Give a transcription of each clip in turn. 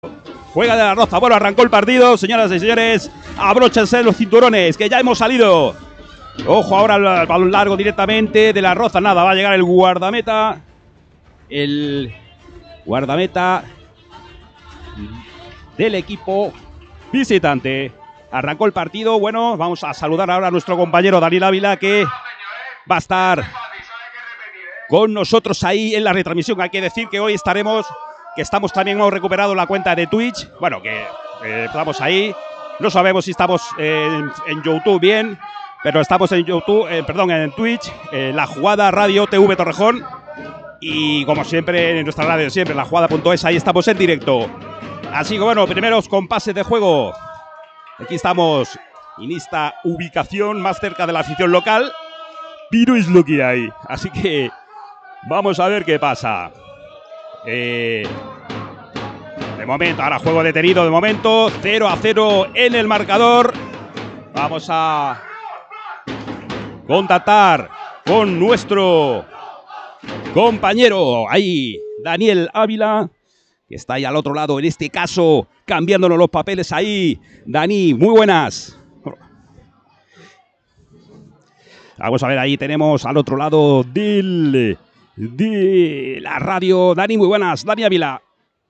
Juega de la Roza. Bueno, arrancó el partido, señoras y señores. Abróchense los cinturones, que ya hemos salido. Ojo ahora al balón largo directamente de la Roza. Nada, va a llegar el guardameta. El guardameta del equipo visitante. Arrancó el partido. Bueno, vamos a saludar ahora a nuestro compañero Daniel Ávila, que va a estar con nosotros ahí en la retransmisión. Hay que decir que hoy estamos también, hemos recuperado la cuenta de Twitch. Bueno, que estamos ahí. No sabemos si estamos en YouTube bien, pero estamos en YouTube, en Twitch, La Jugada Radio TV Torrejón. Y como siempre, en nuestra radio siempre, lajugada.es, ahí estamos en directo. Así que bueno, primeros compases de juego. Aquí estamos en esta ubicación más cerca de la afición local, pero es lo que hay. Así que vamos a ver qué pasa. De momento, ahora juego detenido de momento, 0-0 en el marcador. Vamos a contactar con nuestro compañero ahí, Daniel Ávila, que está ahí al otro lado, en este caso, cambiándonos los papeles ahí. Dani, muy buenas. Vamos a ver, ahí tenemos al otro lado de la radio. Dani, muy buenas. Dani Ávila.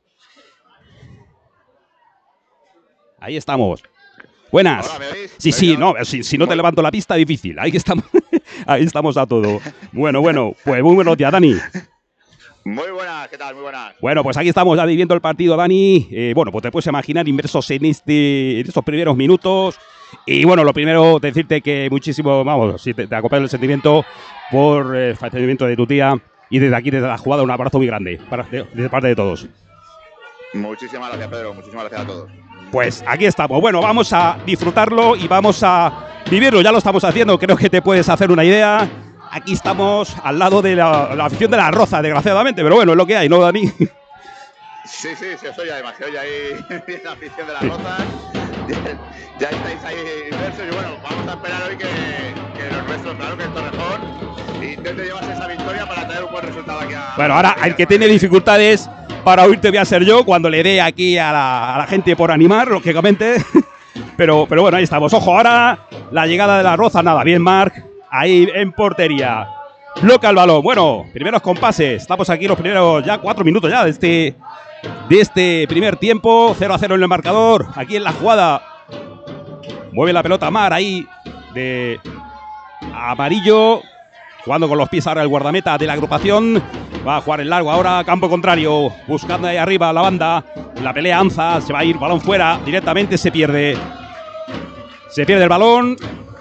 Ahí estamos. Buenas. Hola, ¿me oís? Sí, no, si no te levanto la pista, difícil. Ahí estamos, ahí estamos a todo. Bueno, pues muy buenos días, Dani. Muy buenas, ¿qué tal? Muy buenas. Bueno, pues aquí estamos ya viviendo el partido, Dani. Bueno, pues te puedes imaginar inmersos en estos primeros minutos. Y bueno, lo primero, decirte que muchísimo, vamos, si te acompaño el sentimiento por el fallecimiento de tu tía. Y desde aquí, desde la jugada, un abrazo muy grande de parte de todos. Muchísimas gracias, Pedro. Muchísimas gracias a todos. Pues aquí estamos. Bueno, vamos a disfrutarlo y vamos a vivirlo. Ya lo estamos haciendo. Creo que te puedes hacer una idea. Aquí estamos al lado de la afición de la Roza, desgraciadamente. Pero bueno, es lo que hay, ¿no, Dani? Sí, se os oye además. Se oye ahí la afición de la Roza. Ya estáis ahí inmersos. Y bueno, vamos a esperar hoy que los nuestros, claro, que el Torrejón intente llevarse esa victoria para traer un buen resultado aquí a... Bueno, ahora el que tiene dificultades para oírte voy a ser yo cuando le dé aquí a la gente por animar, lógicamente. Pero bueno, ahí estamos. Ojo, ahora la llegada de la Roza. Nada, bien, Marc. Ahí en portería. Bloquea el balón. Bueno, primeros compases. Estamos aquí los primeros ya 4 minutos ya de este primer tiempo. 0-0 en el marcador. Aquí en la jugada. Mueve la pelota Mar ahí de amarillo. Jugando con los pies ahora el guardameta de la agrupación. Va a jugar el largo ahora, campo contrario. Buscando ahí arriba la banda. La pelea Anza. Se va a ir, balón fuera. Directamente se pierde. Se pierde el balón.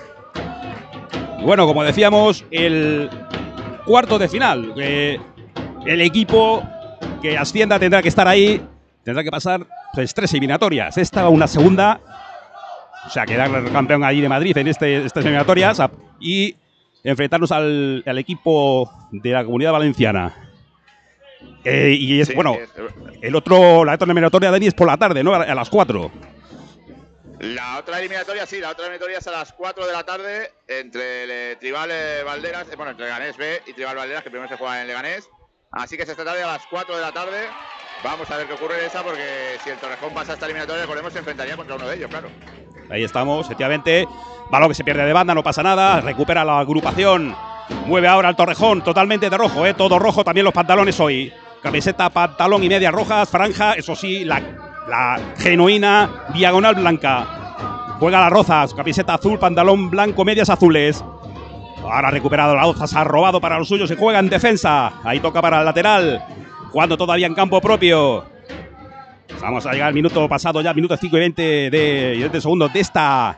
Y bueno, como decíamos, el cuarto de final. El equipo que ascienda tendrá que estar ahí. Tendrá que pasar pues 3 eliminatorias. Esta una segunda. O sea, quedar campeón allí de Madrid en estas eliminatorias. Y enfrentarnos al equipo de la Comunidad Valenciana. Y es, sí, bueno, la otra eliminatoria, Dani, es por la tarde, ¿no? A las 4. La otra eliminatoria, sí, la otra eliminatoria es a las 4 de la tarde entre el Tribal Valderas, bueno, entre Leganés B y Tribal Valderas, que primero se juega en Leganés. Así que esta tarde a las 4 de la tarde vamos a ver qué ocurre en esa, porque si el Torrejón pasa a esta eliminatoria, recordemos, se enfrentaría contra uno de ellos, claro. Ahí estamos, efectivamente. Balón que se pierde de banda, no pasa nada. Recupera la agrupación. Mueve ahora el Torrejón, totalmente de rojo, todo rojo, también los pantalones hoy. Camiseta, pantalón y medias rojas, franja, eso sí, la genuina diagonal blanca. Juega la Rozas, camiseta azul, pantalón blanco, medias azules. Ahora ha recuperado la Rozas, ha robado para los suyos, se juega en defensa. Ahí toca para el lateral, jugando todavía en campo propio. Vamos a llegar al minuto pasado ya, minuto 5 y 20 segundos de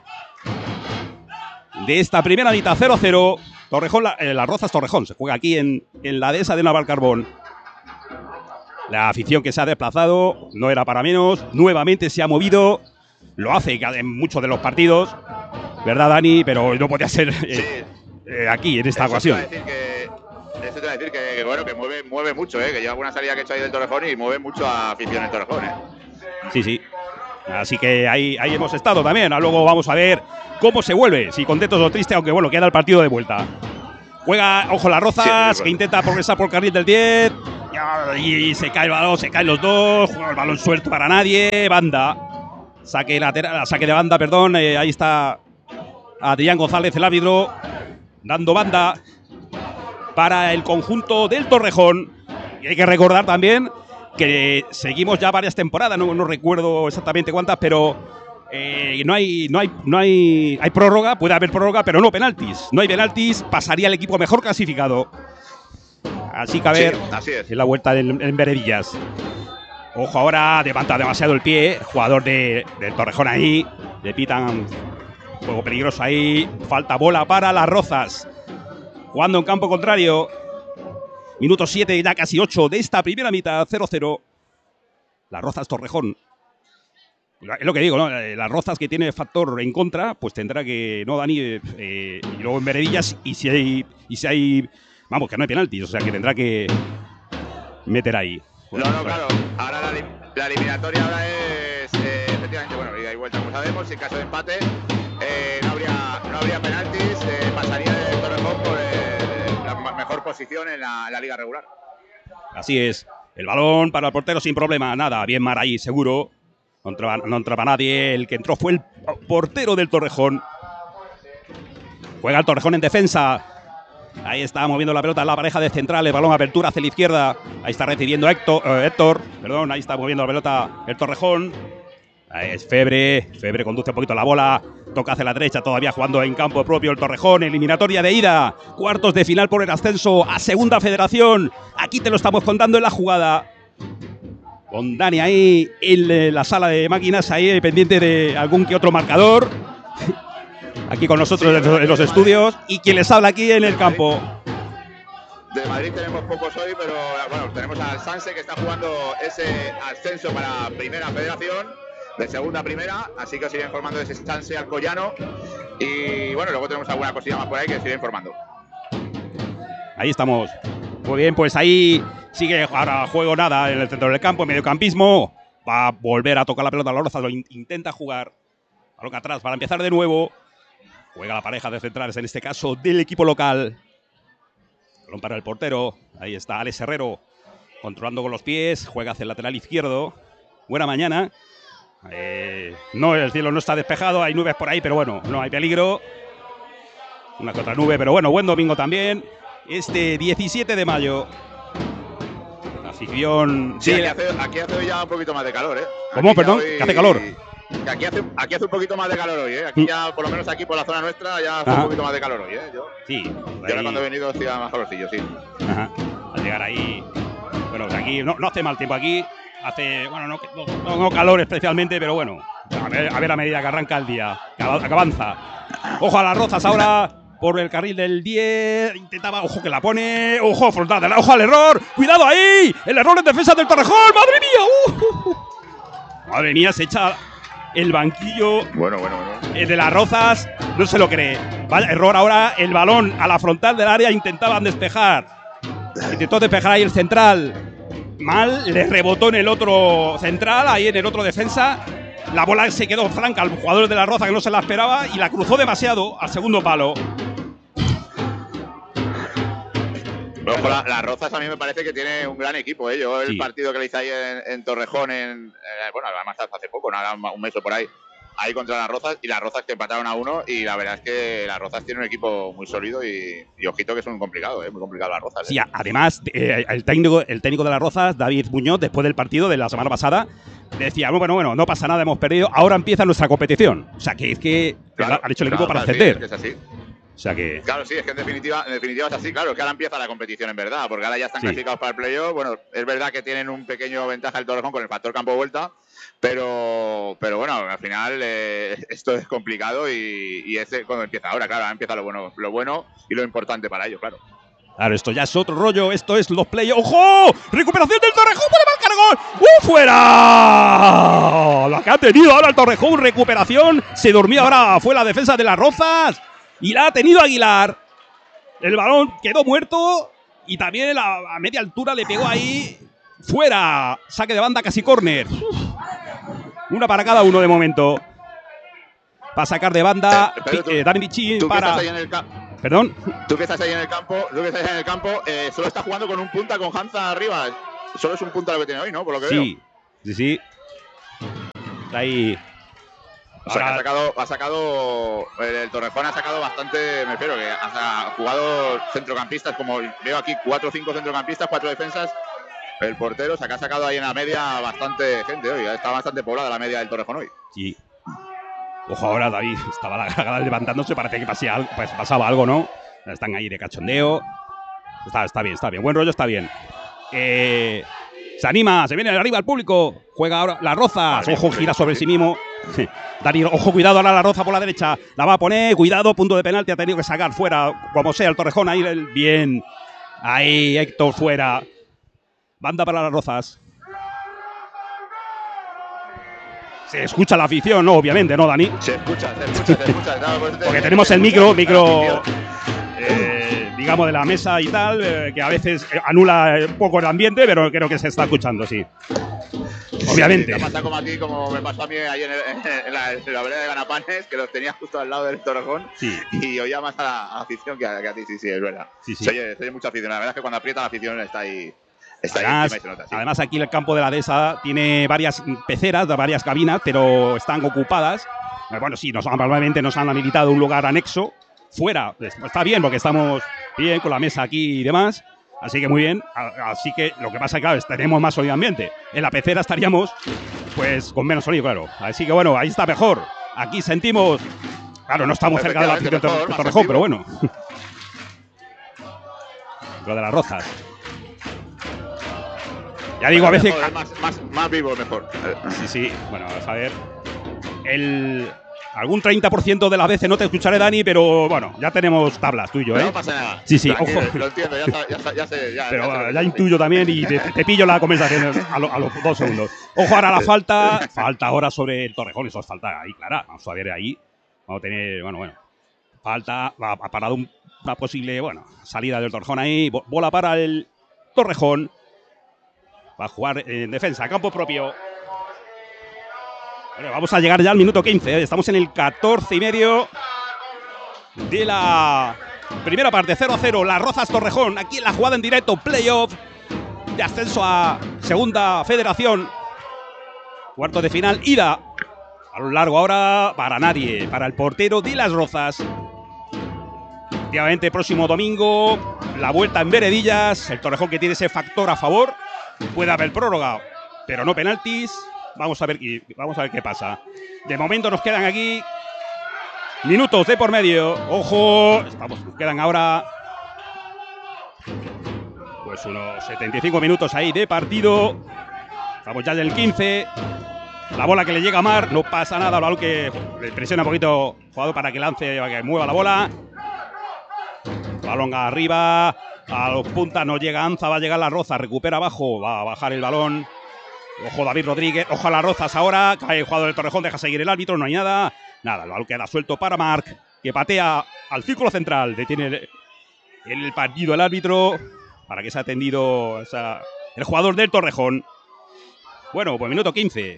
esta primera mitad. 0-0. Torrejón, las Rozas Torrejón. Se juega aquí en la dehesa de Navalcarbón. La afición que se ha desplazado no era para menos. Nuevamente se ha movido. Lo hace en muchos de los partidos. ¿Verdad, Dani? Pero no podía ser aquí, en esta ocasión. Eso te va a decir que bueno, que mueve mucho, que lleva alguna salida que he hecho ahí del Torrejón y mueve mucho a afición en Torrejón, Sí. Así que ahí hemos estado también. Luego vamos a ver cómo se vuelve. Si contentos o tristes, aunque bueno, queda el partido de vuelta. Juega, ojo, las Rozas, que intenta progresar por el carril del 10. Y se cae el balón, se caen los dos. Juega el balón suelto para nadie. Banda. Saque lateral, saque de banda, perdón. Ahí está Adrián González, el árbitro, dando banda para el conjunto del Torrejón. Y hay que recordar también que seguimos ya varias temporadas, no recuerdo exactamente cuántas, pero hay prórroga, puede haber prórroga, pero no penaltis. No hay penaltis, pasaría el equipo mejor clasificado. Así que a ver, sí, así es. En la vuelta en Veredillas. Ojo ahora, levanta demasiado el pie, jugador del Torrejón ahí, le pitan juego peligroso ahí, falta bola para Las Rozas. Jugando en campo contrario. Minuto 7, ya casi 8 de esta primera mitad, 0-0. Las Rozas Torrejón. Es lo que digo, ¿no? Las Rozas, que tiene factor en contra, pues tendrá que, no, Dani, y luego en Veredillas, y si hay, vamos, que no hay penaltis, o sea que tendrá que meter ahí. Bueno, no, claro, ahora la eliminatoria ahora es, efectivamente, bueno, ida y vuelta, como sabemos, en caso de empate no habría penaltis, pasaría el Torrejón por la mejor posición en la liga regular. Así es, el balón para el portero sin problema, nada, bien Mar ahí, seguro. No entraba nadie, el que entró fue el portero del Torrejón. Juega el Torrejón en defensa. Ahí está moviendo la pelota la pareja de centrales, balón apertura hacia la izquierda. Ahí está recibiendo Héctor, ahí está moviendo la pelota el Torrejón. Ahí es Febre conduce un poquito la bola, toca hacia la derecha, todavía jugando en campo propio el Torrejón, eliminatoria de ida, cuartos de final por el ascenso a Segunda Federación. Aquí te lo estamos contando en la jugada. Con Dani ahí en la sala de máquinas, ahí pendiente de algún que otro marcador. Aquí con nosotros en los estudios. Y quien les habla aquí en el campo. De Madrid tenemos pocos hoy, pero bueno, tenemos al Sanse, que está jugando ese ascenso para Primera Federación, de Segunda a Primera, así que os iré informando de ese Sanse Alcoyano. Y bueno, luego tenemos alguna cosilla más por ahí que os iré informando. Ahí estamos. Muy bien, pues ahí sigue ahora juego nada en el centro del campo, en mediocampismo. Va a volver a tocar la pelota a Las Rozas, lo intenta jugar. Balón atrás para empezar de nuevo. Juega la pareja de centrales, en este caso del equipo local. Balón para el portero. Ahí está Alex Herrero, controlando con los pies. Juega hacia el lateral izquierdo. Buena mañana. No, el cielo no está despejado, hay nubes por ahí, pero bueno, no hay peligro. Una que otra nube, pero bueno, buen domingo también. Este 17 de mayo. La afición. Sí, aquí hace hoy ya un poquito más de calor, ¿eh? ¿Cómo? Perdón, ¿que hace calor? Aquí hace un poquito más de calor hoy, ¿eh? Aquí ya, por lo menos aquí por la zona nuestra, ya hace un poquito más de calor hoy, ¿eh? Sí. Y ahora cuando he venido hacía más calorcillo, sí. Ajá. Al llegar ahí. Bueno, aquí no hace mal tiempo aquí. Hace, bueno, no calor especialmente, pero bueno. A ver a medida que arranca el día, que avanza. Ojo a Las Rozas ahora. Por el carril del 10, intentaba, ojo que la pone, ojo frontal, ojo al error, cuidado ahí, el error en defensa del Torrejón, madre mía, madre mía, se echa el banquillo. Bueno. De Las Rozas, no se lo cree, vaya error ahora, el balón a la frontal del área, intentó despejar ahí el central, mal, le rebotó en el otro central, ahí en el otro defensa. La bola se quedó franca al jugador de Las Rozas, que no se la esperaba, y la cruzó demasiado al segundo palo. Ojo, Las Rozas a mí me parece que tiene un gran equipo, ¿eh? Yo el partido que le hice ahí en Torrejón, bueno, además hace poco, nada, un mes o por ahí contra Las Rozas, y Las Rozas que empataron a 1, y la verdad es que Las Rozas tiene un equipo muy sólido y ojito que es muy complicado Las Rozas. Sí, además, el técnico de Las Rozas, David Muñoz, después del partido de la semana pasada, decía, bueno, no pasa nada, hemos perdido, ahora empieza nuestra competición. O sea, que es que claro, han hecho el equipo para ascender. Sí, es así. O sea que… Claro, sí, es que en definitiva es así, claro, que ahora empieza la competición en verdad, porque ahora ya están clasificados para el playoff. Bueno, es verdad que tienen un pequeño ventaja el Torrejón con el factor campo-vuelta, pero bueno, al final esto es complicado y es cuando empieza ahora, claro, empieza lo bueno y lo importante para ellos, claro. Claro, esto ya es otro rollo, esto es los playoffs. ¡Ojo! ¡Recuperación del Torrejón! ¡Puede marcar gol! ¡Fuera! Lo que ha tenido ahora el Torrejón, recuperación. Se dormía ahora, fue la defensa de Las Rozas. Y la ha tenido Aguilar. El balón quedó muerto. Y también a media altura le pegó ahí. ¡Fuera! Saque de banda, casi córner. Una para cada uno de momento. Va a sacar de banda Dani Bichín para… ¿Perdón? Tú que estás ahí en el campo, solo estás jugando con un punta con Hansa Rivas. solo es un punto lo que tiene hoy, ¿no? Por lo que veo. Sí. Está ahí. O sea, que ha sacado el Torrejón ha sacado bastante, me espero, que ha jugado centrocampistas, como veo aquí, 4 o 5 centrocampistas, 4 defensas. El portero, o sea, que ha sacado ahí en la media bastante gente hoy. Está bastante poblada la media del Torrejón hoy. Sí. Ojo ahora, David. Estaba la garganta levantándose, parece que pasaba algo, ¿no? Están ahí de cachondeo. Está bien. Buen rollo, está bien. Se anima, se viene arriba el público. Juega ahora las Rozas. Ojo, gira sobre sí mismo. Dani, ojo, cuidado ahora la Roza por la derecha. La va a poner, cuidado, punto de penalti. Ha tenido que sacar fuera, como sea, el Torrejón. Ahí, bien. Ahí, Héctor fuera. Banda para las Rozas. Se escucha la afición, ¿no? Obviamente, ¿no, Dani? Se escucha. Porque tenemos el micro digamos, de la mesa y tal, que a veces anula un poco el ambiente, pero creo que se está escuchando, sí. Obviamente. Sí, te pasa como aquí, como me pasó a mí ayer en la vereda de Ganapanes, que los tenía justo al lado del Torrejón, y oía más a la afición que a ti, sí, es verdad. Sí. Se oye mucha afición. La verdad es que cuando aprieta la afición está ahí. Además, aquí el campo de la Dehesa tiene varias peceras, varias cabinas, pero están ocupadas. Bueno, sí, normalmente nos han habilitado un lugar anexo fuera. Está bien, porque estamos bien con la mesa aquí y demás. Así que muy bien. Así que lo que pasa, claro, es que tenemos más sonido ambiente. En la pecera estaríamos, pues, con menos sonido, claro. Así que bueno, ahí está mejor. Aquí sentimos. Claro, no estamos cerca de la afición de Torrejón, pero bueno. Lo de las Rozas. Ya digo, a veces. Más vivo, mejor. Sí. Bueno, vamos a ver. Algún 30% de las veces no te escucharé, Dani, pero bueno, ya tenemos tablas tú y yo, ¿eh? No pasa nada. Sí, tranquilo, ojo. Lo entiendo, ya sé. Pero ya intuyo también y te pillo la conversación a los 2 segundos. Ojo, ahora la falta. Falta ahora sobre el Torrejón. Eso es falta ahí, clara. Vamos a ver ahí. Vamos a tener, bueno. Falta. Ha parado una posible, salida del Torrejón ahí. Bola para el Torrejón. Va a jugar en defensa, campo propio. Bueno, vamos a llegar ya al minuto 15. Estamos en el 14 y medio de la primera parte. 0-0. Las Rozas Torrejón. Aquí en la jugada en directo. Playoff de ascenso a Segunda Federación. Cuarto de final. Ida. A lo largo ahora para nadie. Para el portero de las Rozas. Efectivamente, próximo domingo. La vuelta en Veredillas. El Torrejón que tiene ese factor a favor. Puede haber prórroga, pero no penaltis. Vamos a ver qué pasa. De momento nos quedan aquí minutos de por medio. Ojo, nos quedan ahora pues unos 75 minutos ahí de partido. Estamos ya en el 15. La bola que le llega a Mar, no pasa nada. Lo que le presiona un poquito el jugador para que lance, para que mueva la bola. Balón arriba. A los puntas no llega Anza, va a llegar la Roza, recupera abajo, va a bajar el balón. Ojo David Rodríguez, ojo a las Rozas ahora, cae el jugador del Torrejón, deja seguir el árbitro, no hay nada. Nada, el balón queda suelto para Marc, que patea al círculo central, detiene el partido el árbitro, para que sea atendido el jugador del Torrejón. Bueno, pues minuto 15.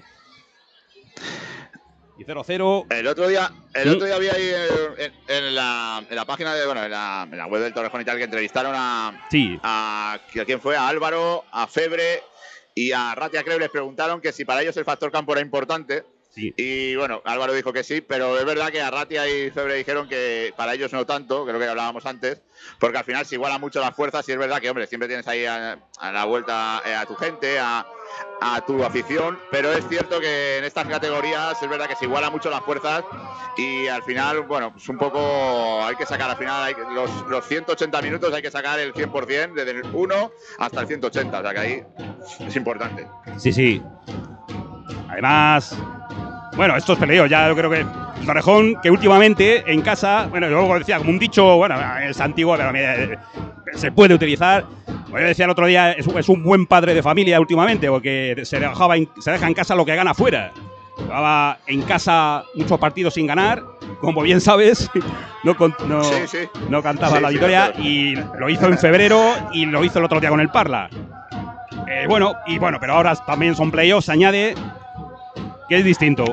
Y 0-0. El otro día había ahí en la página de, en la web del Torrejón y tal, que entrevistaron a quién fue, a Álvaro, a Febre y a Ratia Creu. Les preguntaron que si para ellos el factor campo era importante. Sí. Y bueno, Álvaro dijo que sí, pero es verdad que a Ratia y Febre dijeron que para ellos no tanto, que es lo que hablábamos antes, porque al final se igualan mucho las fuerzas y es verdad que, hombre, siempre tienes ahí a la vuelta a tu gente, a tu afición, pero es cierto que en estas categorías es verdad que se igualan mucho las fuerzas y al final, pues un poco hay que sacar, al final los 180 minutos hay que sacar el 100%, desde el 1 hasta el 180, o sea que ahí es importante. Sí. Además, esto es peleo, ya yo creo que Torrejón, que últimamente en casa, yo luego decía, como un dicho, es antiguo, pero se puede utilizar. Yo decía el otro día, es un buen padre de familia últimamente, porque se deja en casa lo que gana fuera. Llevaba en casa muchos partidos sin ganar, como bien sabes, no cantaba la victoria, y lo hizo en febrero y lo hizo el otro día con el Parla. Pero ahora también son playoffs, se añade que es distinto.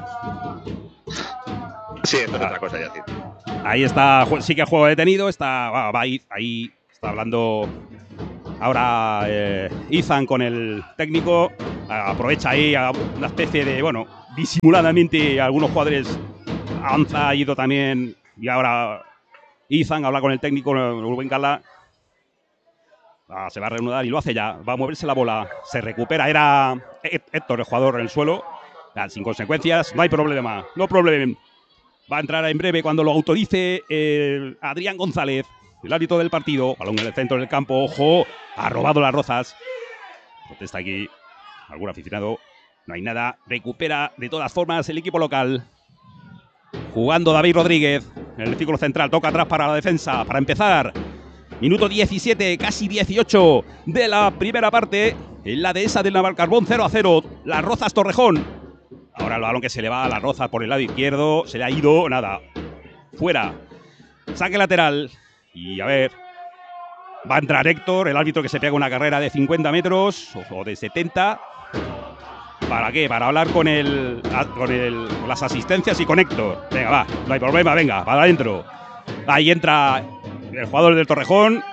Sí, esto es otra cosa ya, tío. Ahí está, sí que el juego detenido, va ahí está hablando Ahora Izan con el técnico aprovecha ahí una especie de, bueno, disimuladamente algunos jugadores. Anza ha ido también y ahora Izan habla con el técnico Rubén Gala. Se va a reanudar y lo hace ya. Va a moverse la bola. Se recupera. Era Héctor el jugador en el suelo. Sin consecuencias. No hay problema. No problema. Va a entrar en breve cuando lo autorice Adrián González, el árbitro del partido. Balón en el centro del campo. Ojo. Ha robado las Rozas. Protesta aquí algún aficionado. No hay nada. Recupera de todas formas el equipo local. Jugando David Rodríguez en el círculo central. Toca atrás para la defensa. Para empezar. Minuto 17, casi 18 de la primera parte. En la dehesa del Navalcarbón, 0-0. Las Rozas Torrejón. Ahora el balón que se le va a las Rozas por el lado izquierdo. Se le ha ido, nada. Fuera. Saque lateral. Y a ver. Va a entrar Héctor, el árbitro que se pega una carrera de 50 metros o de 70. ¿Para qué? Para hablar con las asistencias y con Héctor. Venga, va. No hay problema, venga, para adentro. Ahí entra el jugador del Torrejón.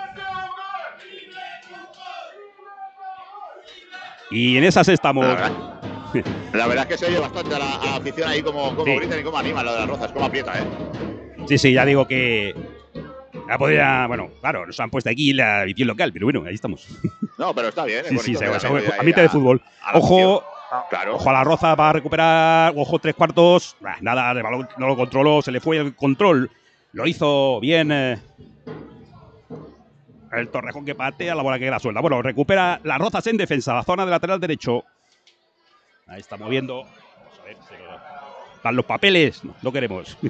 Y en esas estamos. La verdad es que se oye bastante a la afición ahí como sí. Gritan y como animan lo de las Rozas, como aprieta, Sí, ya digo que ya podría, bueno, claro, nos han puesto aquí la edición local, pero bueno, ahí estamos. No, pero está bien. Sí, a mitad de fútbol. Ojo, claro. Ojo a la Roza para recuperar. Ojo, 3/4. Nada, el balón no lo controló, se le fue el control. Lo hizo bien el Torrejón, que patea, la bola que queda suelta. Bueno, recupera las Rozas en defensa, la zona de lateral derecho. Ahí está moviendo. Vamos a ver, están los papeles. No queremos.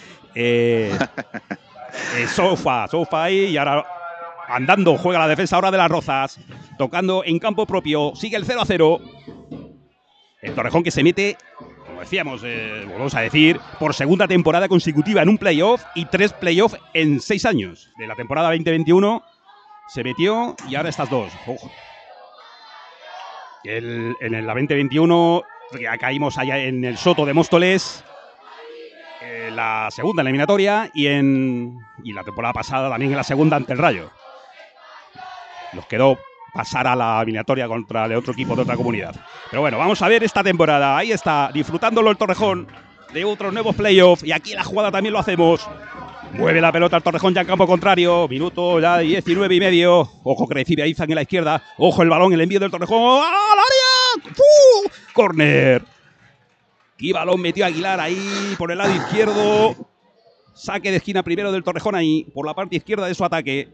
Sofa ahí y ahora andando juega la defensa ahora de las Rozas. Tocando en campo propio. Sigue el 0-0. El Torrejón que se mete, como decíamos, volvemos a decir, por segunda temporada consecutiva en un playoff y 3 playoffs en 6 años. De la temporada 2021 se metió y ahora estas dos. Ojo. En la 2021 ya caímos allá en el Soto de Móstoles, la segunda eliminatoria, y la temporada pasada también en la segunda ante el Rayo. Nos quedó pasar a la eliminatoria contra el otro equipo de otra comunidad. Pero bueno, vamos a ver esta temporada. Ahí está, disfrutándolo el Torrejón de otros nuevos playoffs. Y aquí la jugada también lo hacemos. Mueve la pelota el Torrejón ya en campo contrario. Minuto ya 19 y medio. Ojo que recibe a Izan en la izquierda. Ojo el balón, el envío del Torrejón. ¡Al área! ¡Corner! Y balón metió a Aguilar ahí por el lado izquierdo. Saque de esquina primero del Torrejón ahí, por la parte izquierda de su ataque.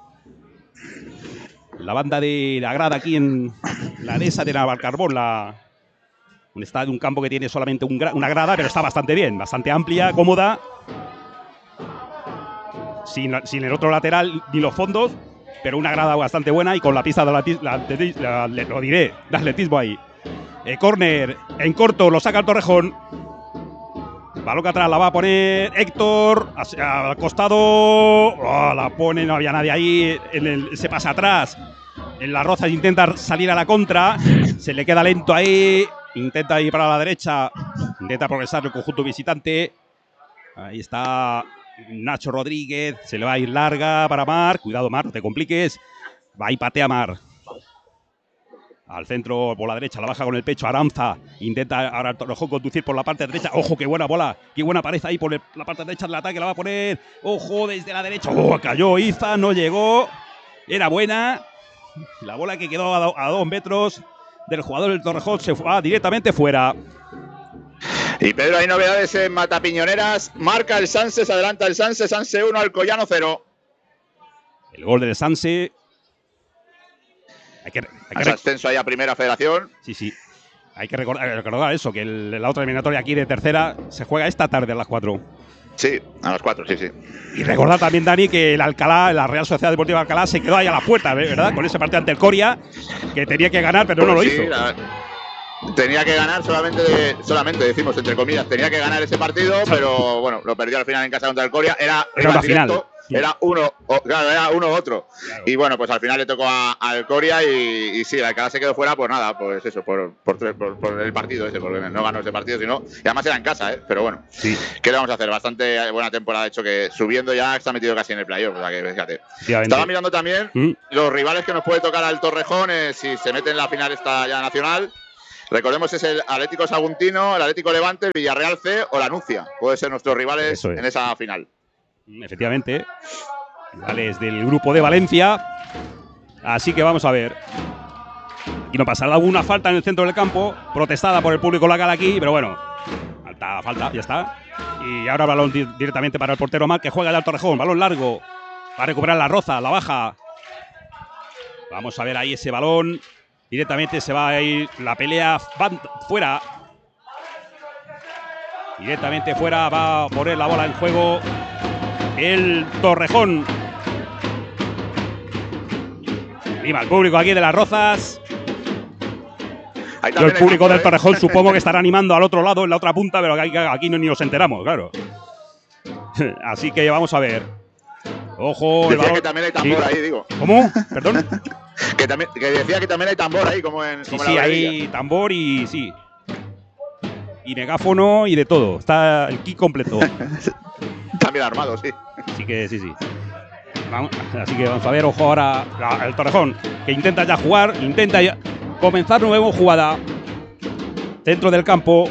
La banda de la grada aquí en la dehesa de Navalcarbón. Está de un campo que tiene solamente una grada, pero está bastante bien, bastante amplia, cómoda. Sin el otro lateral ni los fondos, pero una grada bastante buena y con la pista de atletismo ahí. Córner en corto, lo saca el Torrejón. Balón que atrás la va a poner Héctor al costado. La pone, no había nadie ahí. Se pasa atrás. En las Rozas intenta salir a la contra. Se le queda lento ahí. Intenta ir para la derecha. Intenta progresar el conjunto visitante. Ahí está Nacho Rodríguez. Se le va a ir larga para Mar. Cuidado, Mar, no te compliques. Va y patea Mar. Al centro por la derecha, la baja con el pecho Aranza. Intenta ahora el Torrejón conducir por la parte derecha. Ojo, qué buena bola, qué buena pared ahí por la parte derecha del ataque. La va a poner, ojo, desde la derecha. Cayó Iza, no llegó. Era buena. La bola que quedó a 2 metros del jugador del Torrejón se fue directamente fuera. Y Pedro, hay novedades en Matapiñoneras. Marca el Sanse, se adelanta el Sanse. Sanse 1, Alcoyano 0. El gol del Sanse. Hay que ascenso ahí a Primera Federación. Sí. Hay que recordar eso, que la otra eliminatoria aquí de tercera se juega esta tarde a las 4. Sí, a las 4, sí. Y recordar también, Dani, que el Alcalá, la Real Sociedad Deportiva Alcalá, se quedó ahí a la puerta, ¿verdad? Con ese partido ante el Coria, que tenía que ganar, pero no lo hizo. Tenía que ganar solamente, decimos entre comillas, tenía que ganar ese partido, pero bueno, lo perdió al final en casa contra el Coria. Era una final. era uno u otro. Claro. Y bueno, pues al final le tocó al Coria y sí, el Alcalá se quedó fuera, pues nada, pues eso, por el partido ese, porque no ganó ese partido, sino, y además era en casa, pero bueno, sí. ¿Qué le vamos a hacer? Bastante buena temporada, de hecho, que subiendo ya está metido casi en el playoff, o sea que fíjate. Estaba mirando también los rivales que nos puede tocar al Torrejón, si se mete en la final esta ya nacional. Recordemos, es el Atlético Saguntino, el Atlético Levante, el Villarreal C o la Nucia. Pueden ser nuestros rivales en esa final. Efectivamente. Rivales del grupo de Valencia. Así que vamos a ver. Aquí no pasará alguna falta en el centro del campo, protestada por el público local aquí, pero bueno, falta, ya está. Y ahora balón directamente para el portero Marc, que juega ya al Torrejón. Balón largo. Va a recuperar la Roza, la baja. Vamos a ver ahí ese balón. Directamente se va a ir la pelea fuera. Directamente fuera va a poner la bola en juego el Torrejón. Viva el público aquí de las Rozas. Yo el público del Torrejón supongo que estará animando al otro lado, en la otra punta, pero aquí no ni nos enteramos, claro. Así que vamos a ver. Ojo. Decía que también hay tambor ahí, digo. ¿Cómo? ¿Perdón? que decía que también hay tambor ahí, como en sí, hay tambor y sí. Y megáfono y de todo. Está el kit completo. También armado, sí. Así que sí. Así que vamos a ver, ojo ahora el Torrejón, que intenta ya jugar, intenta ya comenzar nueva jugada. Dentro del campo.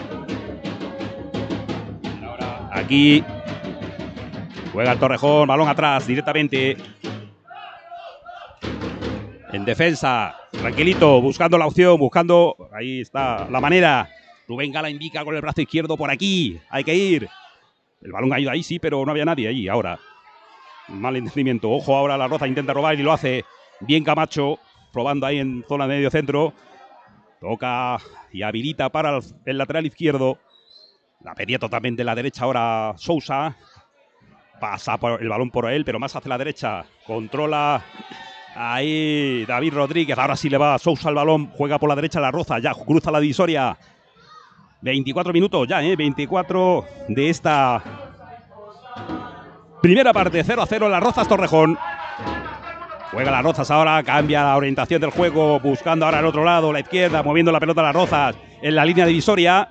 Ahora aquí juega el Torrejón, balón atrás directamente. En defensa, tranquilito, buscando la opción, buscando. Ahí está la manera. Rubén Gala indica con el brazo izquierdo por aquí. Hay que ir. El balón ha ido ahí, sí, pero no había nadie allí ahora. Mal entendimiento. Ojo, ahora la Roza intenta robar y lo hace bien Camacho, probando ahí en zona de medio centro. Toca y habilita para el lateral izquierdo. La pedía totalmente en la derecha ahora Sousa. Pasa el balón por él, pero más hacia la derecha. Controla ahí David Rodríguez. Ahora sí le va a Sousa al balón. Juega por la derecha la Roza. Ya cruza la divisoria. 24 minutos ya, 24 de esta primera parte. 0-0 en las Rozas Torrejón. Juega las Rozas ahora, cambia la orientación del juego, buscando ahora al otro lado, la izquierda, moviendo la pelota a las Rozas en la línea divisoria.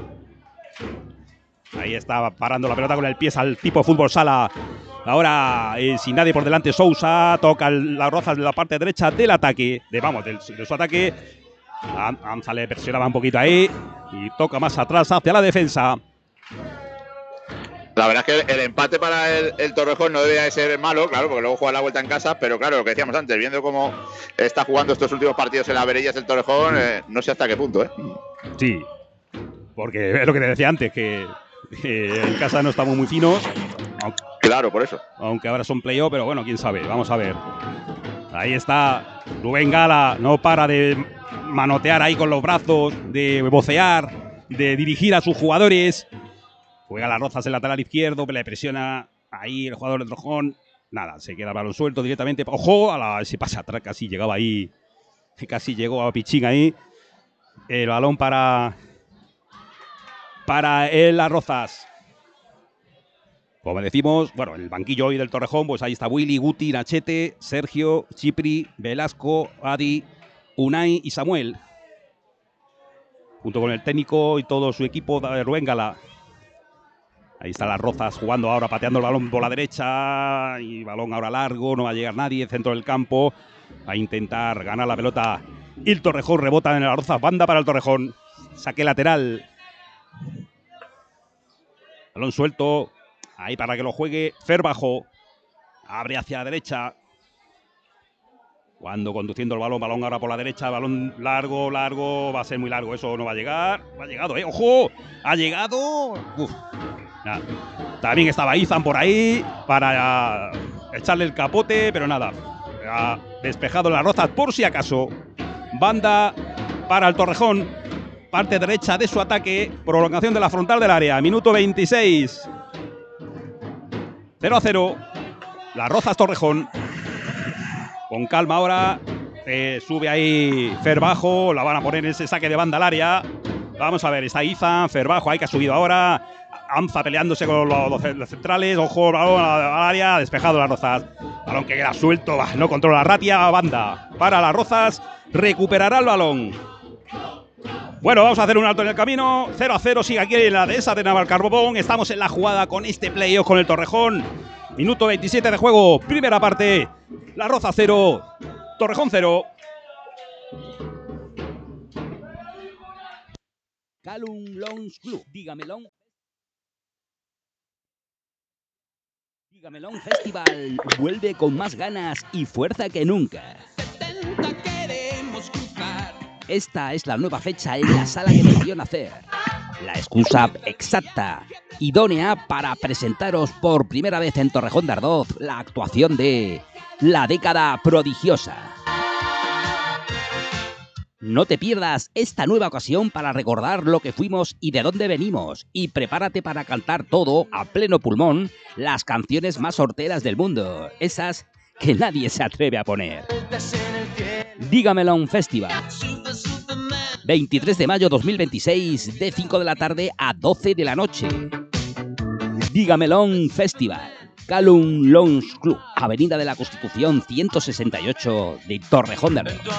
Ahí está parando la pelota con el pie al tipo fútbol sala. Ahora, sin nadie por delante, Sousa toca las Rozas en la parte derecha del ataque, de su ataque. Anza le presionaba un poquito ahí y toca más atrás hacia la defensa. La verdad es que el empate para el Torrejón no debería de ser malo, claro, porque luego juega la vuelta en casa, pero claro, lo que decíamos antes, viendo cómo está jugando estos últimos partidos en las Verillas el Torrejón, no sé hasta qué punto, Sí, porque es lo que te decía antes, que en casa no estamos muy finos. Claro, por eso. Aunque ahora son playoff, pero bueno, quién sabe, vamos a ver. Ahí está Rubén Gala, no para de manotear ahí con los brazos, de vocear, de dirigir a sus jugadores. Juega las Rozas en el lateral izquierdo, que le presiona ahí el jugador del Torrejón. Nada, se queda el balón suelto directamente. ¡Ojo! Se pasa atrás, casi llegaba ahí. Casi llegó a Pichín ahí. El balón para las Rozas. Como decimos, bueno, el banquillo hoy del Torrejón, pues ahí está Willy, Guti, Nachete, Sergio, Chipri, Velasco, Adi, Unai y Samuel. Junto con el técnico y todo su equipo de Rubén Gala. Ahí está las Rozas jugando ahora, pateando el balón por la derecha. Y balón ahora largo, no va a llegar nadie, centro del campo. A intentar ganar la pelota. Y el Torrejón rebota en las Rozas, banda para el Torrejón. Saque lateral. Balón suelto. Ahí para que lo juegue Fer Bajo. Abre hacia la derecha. Cuando conduciendo el balón ahora por la derecha. Balón largo. Va a ser muy largo. Eso no va a llegar. Ha llegado, ¡ojo! Ha llegado. Uf. Nada. También estaba Izan por ahí para echarle el capote, pero nada. Ha despejado las Rozas por si acaso. Banda para el Torrejón. Parte derecha de su ataque. Prolongación de la frontal del área. Minuto 26. 0-0. Las Rozas Torrejón. Con calma ahora. Sube ahí Fer Bajo. La van a poner en ese saque de banda al área. Vamos a ver. Está Izan, Fer Bajo. Ahí que ha subido ahora. Anza peleándose con los centrales. Ojo, balón al área, despejado las Rozas. Balón que queda suelto, no controla la Ratia. Banda para las Rozas, recuperará el balón. Bueno, vamos a hacer un alto en el camino. 0-0 sigue aquí en la dehesa de Navalcarbón. Estamos en la jugada con este playoff con el Torrejón. Minuto 27 de juego, primera parte. La Roza 0, Torrejón 0. Calum Lounge Club, Dígamelo Festival vuelve con más ganas y fuerza que nunca. Esta es la nueva fecha en la sala que me vio nacer. La excusa exacta, idónea para presentaros por primera vez en Torrejón de Ardoz la actuación de La Década Prodigiosa. No te pierdas esta nueva ocasión para recordar lo que fuimos y de dónde venimos. Y prepárate para cantar todo a pleno pulmón las canciones más horteras del mundo. Esas que nadie se atreve a poner. Dígamelo Festival. 23 de mayo 2026, de 5 de la tarde a 12 de la noche. Dígamelo Festival. Calum Lounge Club, Avenida de la Constitución 168 de Torrejón de Ardoz.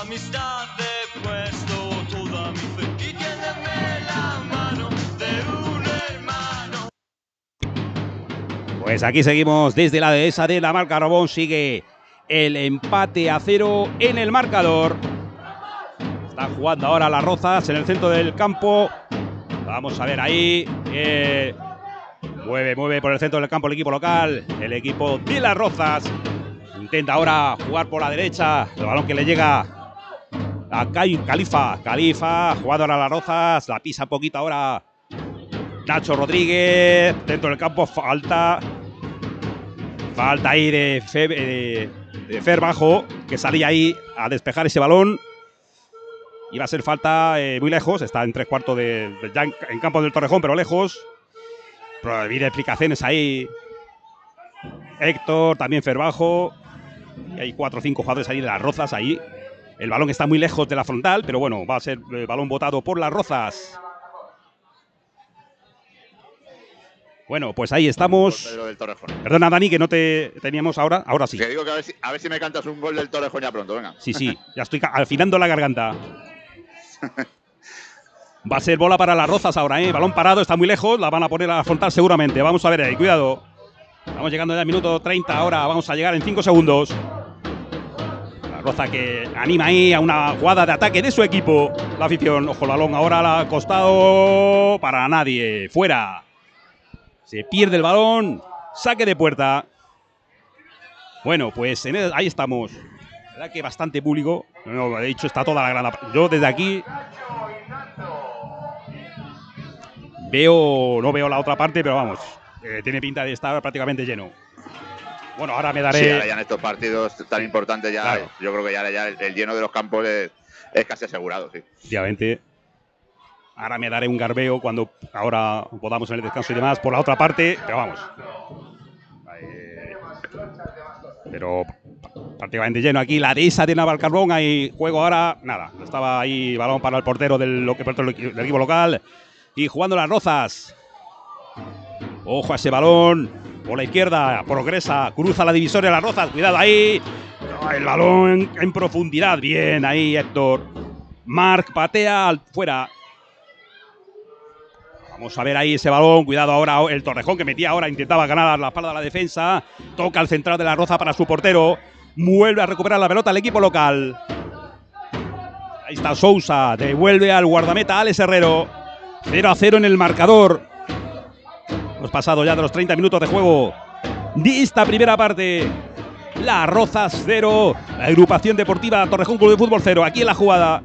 Pues aquí seguimos desde la dehesa de Navalcarbón. Sigue el empate a 0 en el marcador. Están jugando ahora las Rozas en el centro del campo. Vamos a ver ahí. Mueve por el centro del campo el equipo local. El equipo de las Rozas. Intenta ahora jugar por la derecha. El balón que le llega a Califa. Califa jugando ahora a las Rozas. La pisa un poquito ahora Nacho Rodríguez. Dentro del campo falta ahí de Fer Bajo, que salía ahí a despejar ese balón. Iba a ser falta muy lejos. Está en 3/4 ya en campo del Torrejón, pero lejos. Prohibir explicaciones ahí. Héctor, también Fer Bajo. Y hay 4 o 5 jugadores ahí de las Rozas ahí. El balón está muy lejos de la frontal, pero bueno, va a ser balón botado por las Rozas. Bueno, pues ahí estamos. Del Torrejón. Perdona, Dani, que no te teníamos ahora. Ahora sí. Que digo que a ver si me cantas un gol del Torrejón ya pronto, venga. Sí, ya estoy afinando la garganta. Va a ser bola para las Rozas ahora, ¿eh? Balón parado, está muy lejos, la van a poner a la frontal seguramente. Vamos a ver ahí, cuidado. Estamos llegando ya al minuto 30 ahora, vamos a llegar en 5 segundos. La Roza que anima ahí a una jugada de ataque de su equipo. La afición, ojo el balón ahora al costado, para nadie, fuera. Se pierde el balón, saque de puerta. Bueno, pues ahí estamos. La verdad que bastante público. No, he dicho, está toda la grada. Yo desde aquí no veo la otra parte, pero vamos, tiene pinta de estar prácticamente lleno. Bueno, ahora me daré... Sí, ahora ya en estos partidos tan importantes ya, claro. Yo creo que ya el lleno de los campos es casi asegurado, sí. Obviamente. Ahora me daré un garbeo cuando ahora podamos en el descanso y demás por la otra parte, pero vamos. Pero prácticamente lleno aquí la dehesa de Navalcarbón. Hay juego ahora, nada. Estaba ahí balón para el portero del equipo local. Y jugando las Rozas. Ojo a ese balón. Por la izquierda, progresa, cruza la divisoria de las Rozas. Cuidado ahí. El balón en profundidad. Bien ahí Héctor. Marc patea fuera. Vamos a ver ahí ese balón. Cuidado ahora el Torrejón que metía ahora. Intentaba ganar la espalda de la defensa. Toca el central de la Roza para su portero. Vuelve a recuperar la pelota el equipo local. Ahí está Sousa. Devuelve al guardameta Alex Herrero. 0-0 en el marcador. Hemos pasado ya de los 30 minutos de juego de esta primera parte. Las Rozas 0. La agrupación deportiva Torrejón Club de Fútbol 0. Aquí en la jugada.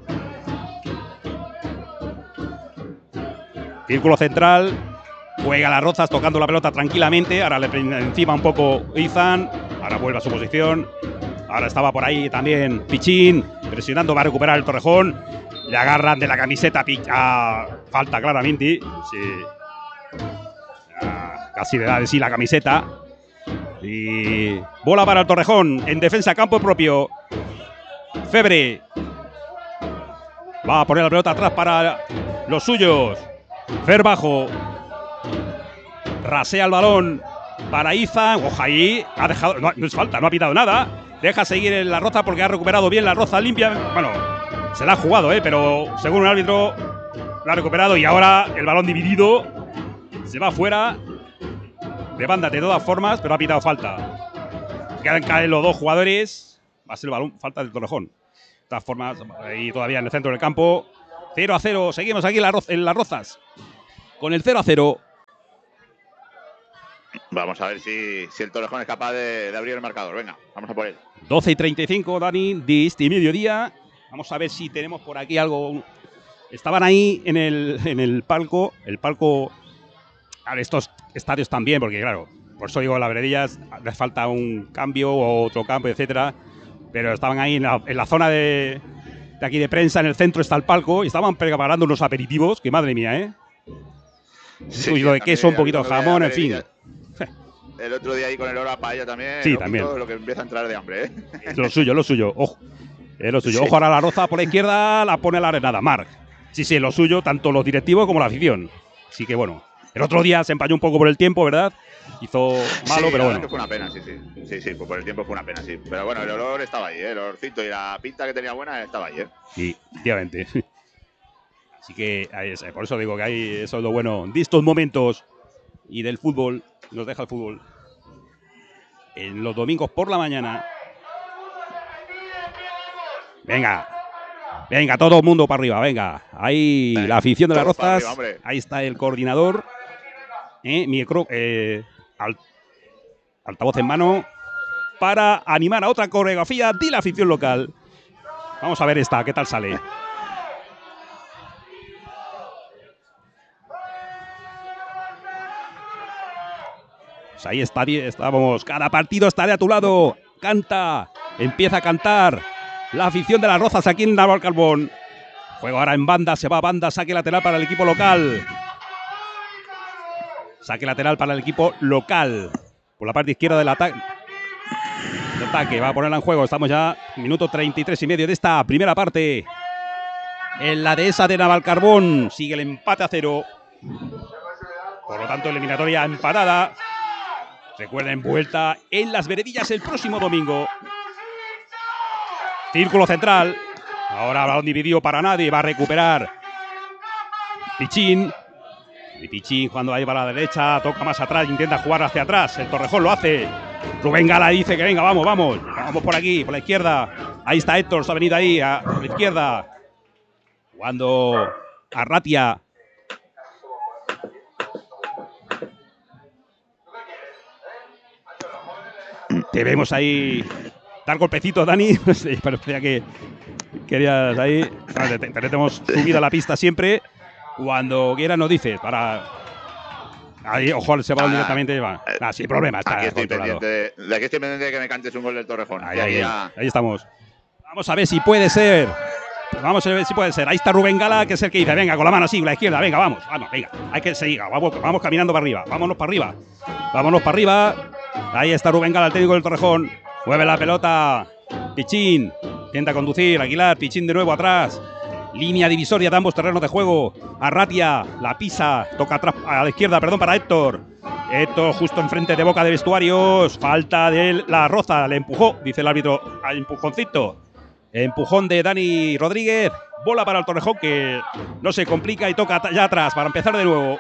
Círculo central, juega las Rozas tocando la pelota tranquilamente. Ahora le encima un poco Izan. Ahora vuelve a su posición. Ahora estaba por ahí también Pichín, presionando, va a recuperar el Torrejón. Le agarran de la camiseta, falta claramente. Sí. Casi le da de sí la camiseta. Y bola para el Torrejón, en defensa, campo propio. Febre. Va a poner la pelota atrás para los suyos. Fer Bajo. rasea el balón para Izan. Ojo ahí, ha dejado, no es falta, no ha pitado nada. Deja seguir en La Roza porque ha recuperado bien La Roza, limpia. Bueno, se la ha jugado, pero según el árbitro la ha recuperado y ahora el balón dividido se va fuera de banda de todas formas, pero ha pitado falta. Quedan caer los dos jugadores. Va a ser el balón, falta del Torrejón. De todas formas, ahí todavía en el centro del campo. 0-0, seguimos aquí en Las Rozas con el 0-0. Vamos a ver si el Torrejón es capaz de abrir el marcador. Venga, vamos a por él. 12:35, Dani, de este mediodía. Vamos a ver si tenemos por aquí algo. Estaban ahí en el palco. El palco. A ver, estos estadios también, porque claro, por eso digo, la Veredilla les falta un cambio o otro cambio, etcétera. Pero estaban ahí en la zona de aquí de prensa, en el centro está el palco, y estaban preparando unos aperitivos, que madre mía, ¿eh? Sí, Un poquito de queso, un poquito de jamón, en fin. El otro día ahí con el oro a paella también. Sí, también. Lo que empieza a entrar de hambre, ¿eh? Es lo suyo. Ojo. Es lo suyo. Sí. Ojo, ahora La Roza por la izquierda la pone la arenada. Marc. Sí, es lo suyo, tanto los directivos como la afición. Así que bueno. El otro día se empañó un poco por el tiempo, ¿verdad? Hizo malo, sí, pero bueno. Que fue una pena, sí. Sí, pues por el tiempo fue una pena, sí. Pero bueno, el olor estaba ahí, ¿eh? El olorcito y la pinta que tenía buena estaba ahí, ¿eh? Sí, efectivamente. Así que por eso digo que eso es lo bueno de estos momentos y del fútbol. Nos deja el fútbol. En los domingos por la mañana. Venga, todo el mundo para arriba, venga. Ahí la afición de Las Rozas. Arriba, ahí está el coordinador. Micro, altavoz en mano para animar a otra coreografía de la afición local. Vamos a ver esta, qué tal sale. Pues ahí estábamos. Cada partido estaré a tu lado. Canta, empieza a cantar la afición de Las Rozas aquí en Navalcarbón. Juego ahora en banda, se va a banda, saque lateral para el equipo local. Saque lateral para el equipo local. Por la parte izquierda del ataque. Va a ponerla en juego. Estamos ya minuto 33 y medio de esta primera parte. En la dehesa de Navalcarbón sigue el empate a 0. Por lo tanto, eliminatoria empatada. Recuerden, vuelta en Las Veredillas el próximo domingo. Círculo central. Ahora balón dividido para nadie. Va a recuperar Pichín. Y Pichín cuando ahí va a la derecha. Toca más atrás. Intenta jugar hacia atrás. El Torrejón lo hace. Rubén Gala dice que venga, vamos. Vamos por aquí, por la izquierda. Ahí está Héctor. Se ha venido ahí a la izquierda. Jugando Arratia. Te vemos ahí dar golpecitos, Dani. Parecía que querías ahí. Tenemos subida a la pista siempre. Cuando quieras nos dices para. Ahí, ojo, se va directamente. Sin problema, está aquí estoy controlado. De aquí estoy pendiente de que me cantes un gol del Torrejón. Ahí estamos. Vamos a ver si puede ser. Ahí está Rubén Gala, que es el que dice, venga, con la mano así, la izquierda, venga, vamos, venga. Hay que seguir, vamos caminando para arriba. Vámonos para arriba. Ahí está Rubén Gala, el técnico del Torrejón. Mueve la pelota. Pichín. Intenta conducir. Aguilar. Pichín de nuevo atrás. Línea divisoria de ambos terrenos de juego. Arratia. La pisa. Toca atrás a la izquierda, para Héctor. Héctor justo enfrente de boca de vestuarios. Falta de La Roza. Le empujó, dice el árbitro, al empujoncito. Empujón de Dani Rodríguez. Bola para el Torrejón que no se complica y toca ya atrás para empezar de nuevo.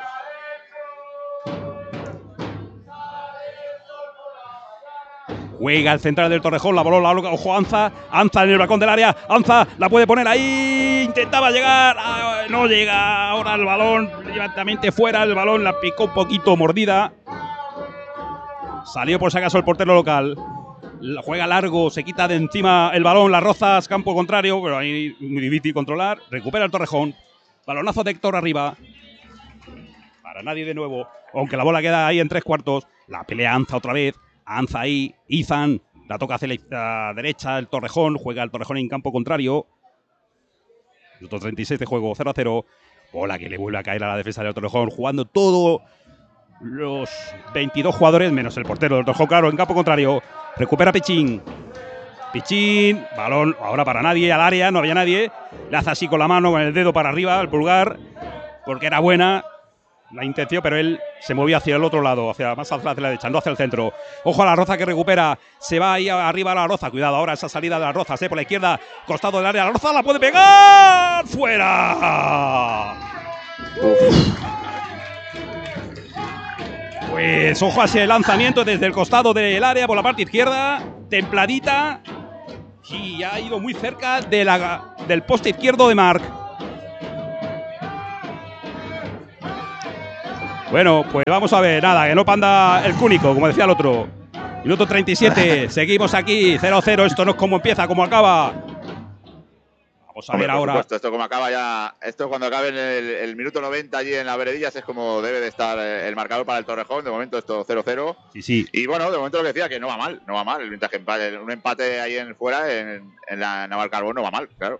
Juega el central del Torrejón, la bola, ojo, Anza en el balcón del área, Anza la puede poner ahí, intentaba llegar, no llega, ahora el balón directamente fuera, el balón la picó un poquito mordida, salió por si acaso el portero local, juega largo, se quita de encima el balón, Las Rozas, campo contrario, pero ahí muy difícil controlar, recupera el Torrejón, balonazo de Héctor arriba, para nadie de nuevo, aunque la bola queda ahí en 3/4, la pelea Anza otra vez, Anza ahí, Izan, la toca hacia la derecha, el Torrejón, juega el Torrejón en campo contrario. Minuto 36 de juego, 0-0. Bola que le vuelve a caer a la defensa del Torrejón, jugando todos los 22 jugadores, menos el portero del Torrejón, claro, en campo contrario. Recupera Pichín. Pichín, balón ahora para nadie, al área, no había nadie. Le hace así con la mano, con el dedo para arriba, el pulgar, porque era buena. la intención, pero él se movía hacia el otro lado, más hacia la derecha, no hacia el centro. Ojo a la Roza que recupera, se va ahí arriba a la Roza, cuidado ahora esa salida de la Roza, por la izquierda, costado del área, la Roza la puede pegar, ¡fuera! Pues ojo a ese lanzamiento desde el costado del área por la parte izquierda, templadita, y ha ido muy cerca del poste izquierdo de Marc. Bueno, pues vamos a ver, nada, que no panda el cúnico, como decía el otro. Minuto 37, seguimos aquí, 0-0, esto no es como empieza, como acaba. Vamos a ver ahora. Por supuesto, esto como acaba ya, esto cuando acabe en el minuto 90 allí en las veredillas es como debe de estar el marcador para el Torrejón. De momento esto 0-0. Sí. Y bueno, de momento lo que decía, que no va mal, mientras que un empate ahí fuera en la Navalcarbón no va mal, claro.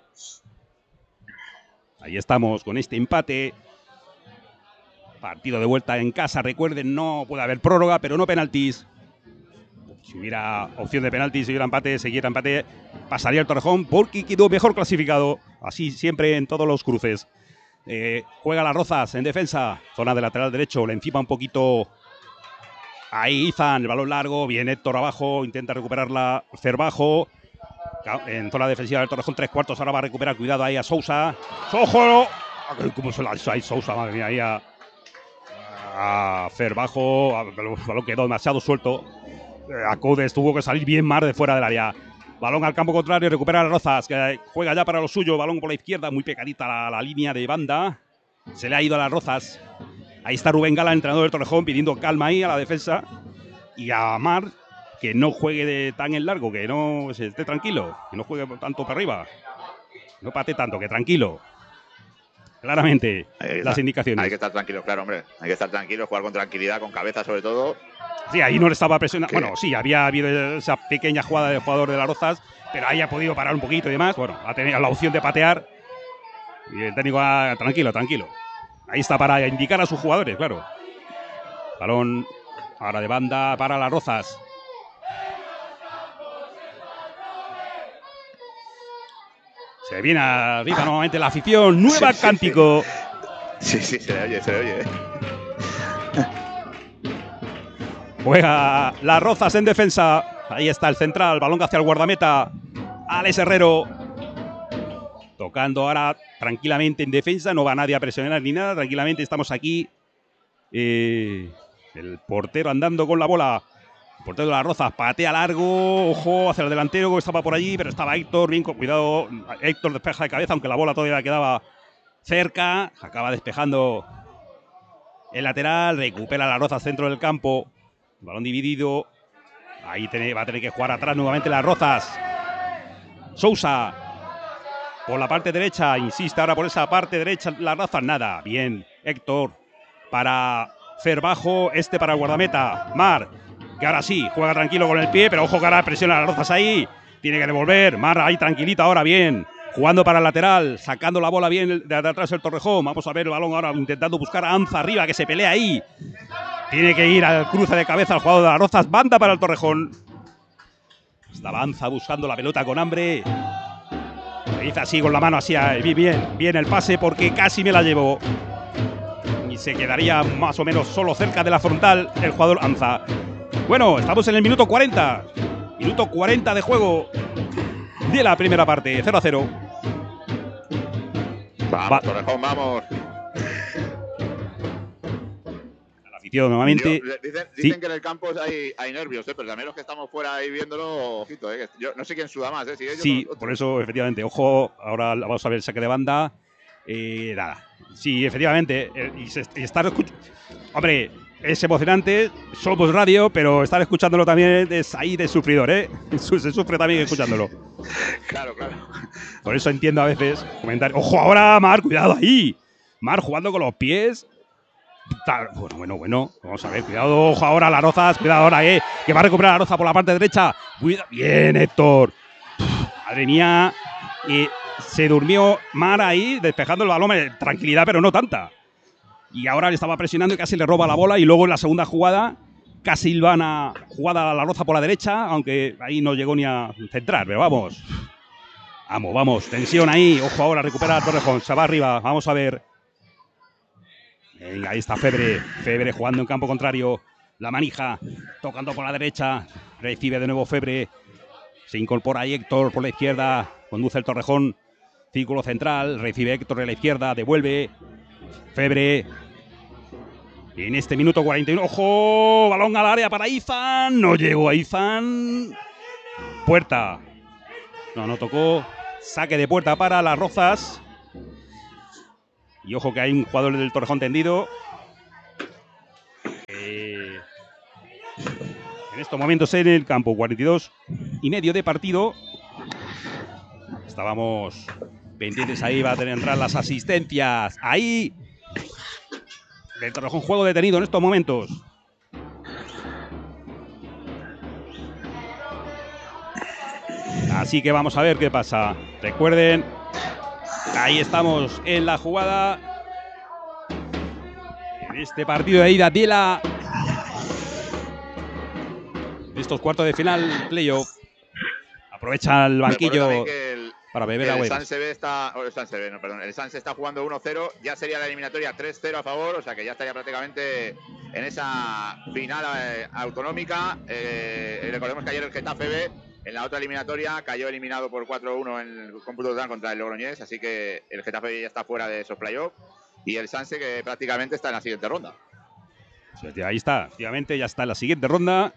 Ahí estamos con este empate. Partido de vuelta en casa, recuerden, no puede haber prórroga, pero no penaltis. Si hubiera opción de penaltis, si hubiera empate, siguiera empate, pasaría el Torrejón porque quedó mejor clasificado. Así siempre en todos los cruces. Juega las Rozas en defensa, zona de lateral derecho, le encima un poquito. Ahí Izan, el balón largo, viene Héctor abajo, intenta recuperarla Cerbajo. En zona defensiva del Torrejón, 3/4, ahora va a recuperar, cuidado ahí a Sousa. ¡Ojo! ¿Cómo se la hizo ahí Sousa? Madre mía, ahí a Cerbajo, el balón quedó demasiado suelto. Acudes tuvo que salir bien Mar de fuera del área. Balón al campo contrario, recupera a Rozas, que juega ya para lo suyo. Balón por la izquierda, muy pegadita la línea de banda. Se le ha ido a las Rozas. Ahí está Rubén Gala, entrenador del Torrejón, pidiendo calma ahí a la defensa. Y a Mar, que no juegue tan en largo, que no se esté tranquilo, que no juegue tanto para arriba. No pate tanto, que tranquilo. Claramente, las indicaciones. Hay que estar tranquilo, claro, hombre. Hay que estar tranquilo, jugar con tranquilidad, con cabeza sobre todo. Sí, ahí no le estaba presionando. Bueno, sí, había habido esa pequeña jugada del jugador de las Rozas, pero ahí ha podido parar un poquito y demás. Bueno, ha tenido la opción de patear. Y el técnico, tranquilo. Ahí está para indicar a sus jugadores, claro. Balón ahora de banda para las Rozas. Se viene arriba nuevamente la afición. Nueva cántico. Sí, se le oye. Juega las Rozas en defensa. Ahí está el central. Balón hacia el guardameta. Alex Herrero. Tocando ahora tranquilamente en defensa. No va nadie a presionar ni nada. Tranquilamente estamos aquí. El portero andando con la bola. El portero de las Rozas patea largo. Ojo hacia el delantero que estaba por allí. Pero estaba Héctor. Bien, cuidado. Héctor despeja de cabeza. Aunque la bola todavía quedaba cerca. Acaba despejando el lateral. Recupera las Rozas centro del campo. Balón dividido. Ahí va a tener que jugar atrás nuevamente las Rozas. Sousa. Por la parte derecha. Insiste ahora por esa parte derecha. Las Rozas nada. Bien. Héctor. Para Cerbajo. Para el guardameta. Mar. Que ahora sí. Juega tranquilo con el pie. Pero ojo que ahora presiona a las Rozas ahí. Tiene que devolver. Mar ahí tranquilita ahora. Bien. Jugando para el lateral. Sacando la bola bien de atrás el Torrejón. Vamos a ver el balón ahora. Intentando buscar a Anza arriba. Que se pelea ahí. Tiene que ir al cruce de cabeza al jugador de las Rozas. Banda para el Torrejón. Estaba Anza buscando la pelota con hambre. Le dice así con la mano así. Bien el pase porque casi me la llevó. Y se quedaría más o menos solo cerca de la frontal el jugador Anza. Bueno, estamos en el minuto 40. Minuto 40 de juego de la primera parte. 0-0. Vamos, Torrejón, vamos. Nuevamente. Dicen que en el campo hay nervios, pero también los que estamos fuera ahí viéndolo, ojito, yo no sé quién suda más, si ellos sí, por eso, efectivamente, ojo, ahora vamos a ver el saque de banda. Nada. Sí, efectivamente, y estar escuchando. Hombre, es emocionante, somos radio, pero estar escuchándolo también es ahí de sufridor, ¿eh? Se sufre también escuchándolo. Claro. Por eso entiendo a veces comentarios. ¡Ojo ahora, Mar! ¡Cuidado ahí! Mar jugando con los pies. Bueno. Vamos a ver, cuidado, ojo ahora las Rozas, cuidado ahora, que va a recuperar la Roza por la parte derecha. Bien, Héctor. Madre mía. Se durmió Mar ahí, despejando el balón. Tranquilidad, pero no tanta. Y ahora le estaba presionando y casi le roba la bola. Y luego en la segunda jugada, casi Silvana jugada a la Roza por la derecha, aunque ahí no llegó ni a centrar, pero vamos. Vamos, tensión ahí. Ojo ahora, recupera Torrejón, se va arriba, vamos a ver. Venga, ahí está Febre. Febre jugando en campo contrario. La manija, tocando por la derecha. Recibe de nuevo Febre. Se incorpora ahí Héctor por la izquierda. Conduce el Torrejón. Círculo central. Recibe Héctor de la izquierda. Devuelve. Febre. En este minuto 41. ¡Ojo! Balón al área para Izan. No llegó a Izan. Puerta. No tocó. Saque de puerta para Las Rozas. Y ojo que hay un jugador del Torrejón tendido. En estos momentos en el campo, 42,5 de partido. Estábamos pendientes, ahí va a tener que entrar las asistencias. Ahí el Torrejón, juego detenido en estos momentos. Así que vamos a ver qué pasa. Recuerden, ahí estamos en la jugada. En este partido de ida de estos cuartos de final, playoff. Aprovecha el banquillo para beber agua. El Sanse está jugando 1-0. Ya sería la eliminatoria 3-0 a favor. O sea que ya estaría prácticamente en esa final autonómica. Recordemos que ayer el Getafe B, en la otra eliminatoria, cayó eliminado por 4-1 en el cómputo total contra el Logroñés. Así que el Getafe ya está fuera de esos playoffs. Y el Sanse que prácticamente está en la siguiente ronda. Ahí está, efectivamente, ya está en la siguiente ronda.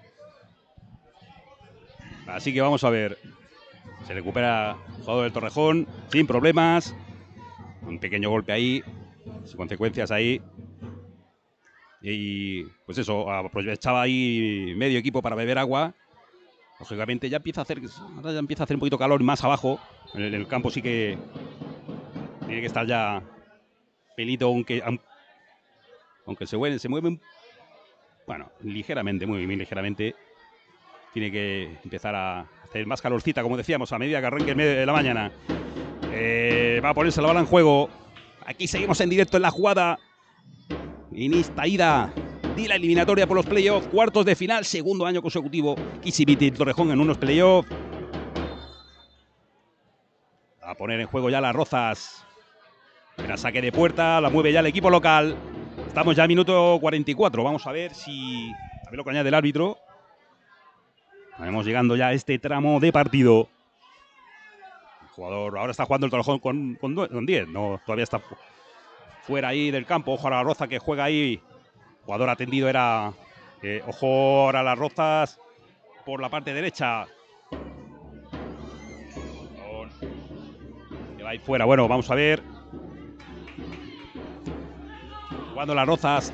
Así que vamos a ver. Se recupera el jugador del Torrejón sin problemas. Un pequeño golpe ahí, sin consecuencias ahí. Y pues eso, aprovechaba ahí medio equipo para beber agua. Lógicamente ya empieza a hacer un poquito calor más abajo. En el campo sí que tiene que estar ya pelito, aunque se mueve, bueno, ligeramente, muy ligeramente. Tiene que empezar a hacer más calorcita, como decíamos, a medida que arranque el medio de la mañana. Va a ponerse la bola en juego. Aquí seguimos en directo en la jugada. En esta ida de la eliminatoria por los playoffs. Cuartos de final, segundo año consecutivo. Kisibiti y Torrejón en unos playoffs. Va a poner en juego ya Las Rozas. Era saque de puerta, la mueve ya el equipo local. Estamos ya a minuto 44. Vamos a ver lo que añade el árbitro. Vamos llegando ya a este tramo de partido. El jugador ahora está jugando el Torrejón con 10. No, todavía está fuera ahí del campo. Ojo a La Roza que juega ahí. El jugador atendido era... ojo ahora a Las Rozas por la parte derecha. Que va ahí fuera. Bueno, vamos a ver. Jugando Las Rozas.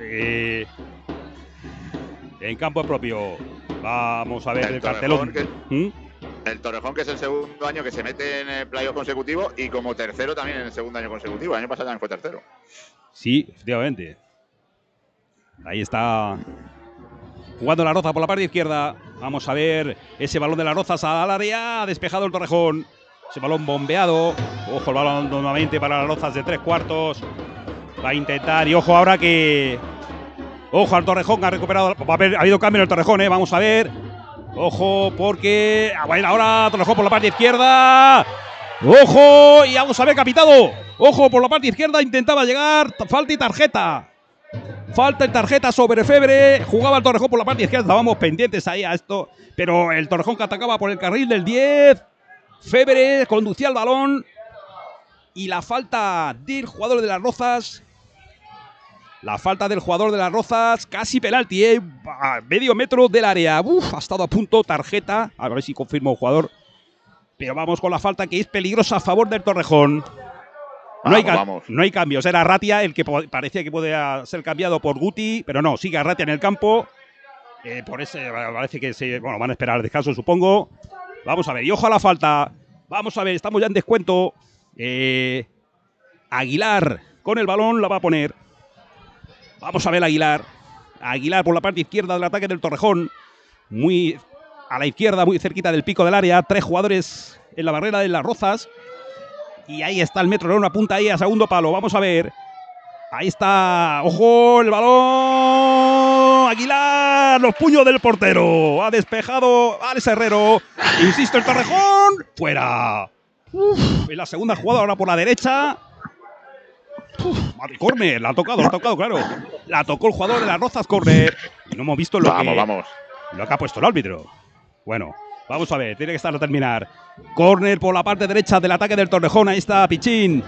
En campo propio. Vamos a ver el cartelón. El Torrejón, que es el segundo año que se mete en el playoff consecutivo, y como tercero también en el segundo año consecutivo. El año pasado también fue tercero. Sí, efectivamente. Ahí está jugando La Roza por la parte izquierda. Vamos a ver ese balón de Las Rozas al área. Ha despejado el Torrejón. Ese balón bombeado. Ojo el balón nuevamente para Las Rozas de 3/4. Va a intentar, y ojo ahora que... Ojo al Torrejón, ha recuperado. Ha habido cambio en el Torrejón, vamos a ver. Ojo, porque... Bueno, ahora Torrejón por la parte izquierda. Ojo, y vamos a ver, capitado. Ojo, por la parte izquierda intentaba llegar. Falta y tarjeta. Falta y tarjeta sobre Febre. Jugaba el Torrejón por la parte izquierda. Estábamos pendientes ahí a esto. Pero el Torrejón que atacaba por el carril del 10. Febre conducía el balón. Y la falta del jugador de Las Rozas. La falta del jugador de Las Rozas, casi penalti, a medio metro del área. Ha estado a punto, tarjeta. A ver si confirma el jugador. Pero vamos con la falta, que es peligrosa a favor del Torrejón. No hay cambios. Era Arratia el que parecía que podía ser cambiado por Guti, pero no, sigue Arratia en el campo. Por ese parece que van a esperar al descanso, supongo. Vamos a ver, y ojo a la falta. Vamos a ver, estamos ya en descuento. Aguilar con el balón la va a poner. Vamos a ver a Aguilar. Aguilar por la parte izquierda del ataque del Torrejón. Muy a la izquierda, muy cerquita del pico del área. 3 jugadores en la barrera de Las Rozas. Y ahí está el Metrolón, apunta ahí a segundo palo. Vamos a ver. Ahí está. ¡Ojo! El balón. Aguilar. Los puños del portero. Ha despejado Alex Herrero. Insisto, el Torrejón. Fuera. En la segunda jugada ahora por la derecha. Madre, córner, la ha tocado, claro. La tocó el jugador de las Rozas, córner. Y no hemos visto lo que ha puesto el árbitro. Bueno, vamos a ver, tiene que estar a terminar. Córner por la parte derecha del ataque del Torrejón. Ahí está Pichín.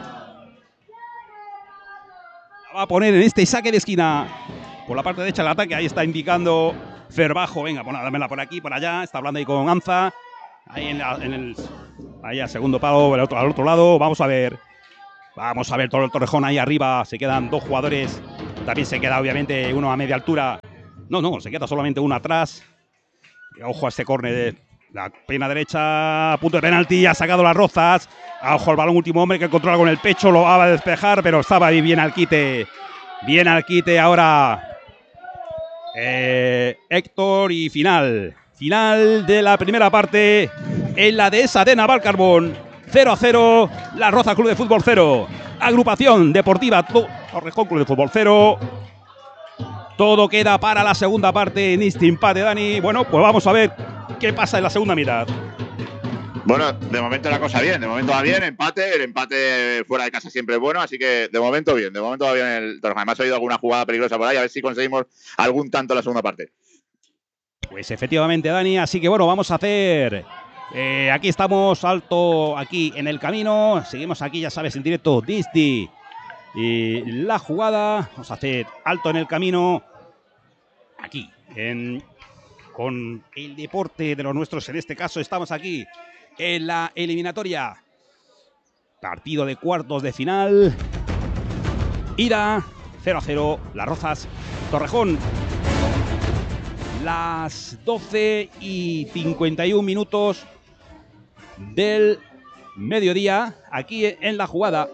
La va a poner en este saque de esquina. Por la parte derecha del ataque, ahí está indicando Ferbajo. Venga, dámela por aquí, por allá. Está hablando ahí con Anza. Ahí ahí al segundo palo, al otro lado. Vamos a ver todo el Torrejón ahí arriba. Se quedan 2 jugadores. También se queda obviamente uno a media altura. No, se queda solamente uno atrás. Ojo a este córner. La pierna derecha, a punto de penalti. Ha sacado las Rozas. Ojo al balón, último hombre que controla con el pecho. Lo va a despejar, pero estaba ahí bien al quite. Bien al quite ahora Héctor, y final de la primera parte en la dehesa de Navalcarbón. 0-0, La Roza Club de Fútbol 0, Agrupación Deportiva Torrejón Club de Fútbol 0. Todo queda para la segunda parte en este empate, Dani. Bueno, pues vamos a ver qué pasa en la segunda mitad. Bueno, de momento la cosa bien, de momento va bien, empate, el empate fuera de casa siempre es bueno, así que de momento bien, va bien el Torrejón. Además he oído alguna jugada peligrosa por ahí, a ver si conseguimos algún tanto en la segunda parte. Pues efectivamente, Dani, así que bueno, vamos a hacer... aquí estamos, alto aquí en el camino, seguimos aquí, ya sabes, en directo, Disney y la jugada. Vamos a hacer alto en el camino, aquí, con el deporte de los nuestros. En este caso estamos aquí en la eliminatoria, partido de cuartos de final, ida 0-0, Las Rozas, Torrejón. Las 12:51 del mediodía, aquí en la jugada.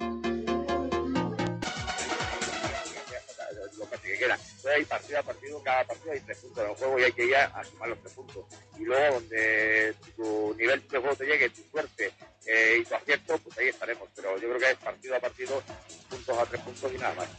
Hay partido a partido, cada partido hay 3 puntos en el juego y hay que ir a sumar los 3 puntos. Y luego, donde tu nivel de juego te llegue, tu suerte y tu acierto, pues ahí estaremos. Pero yo creo que es partido a partido, puntos a 3 puntos y nada más.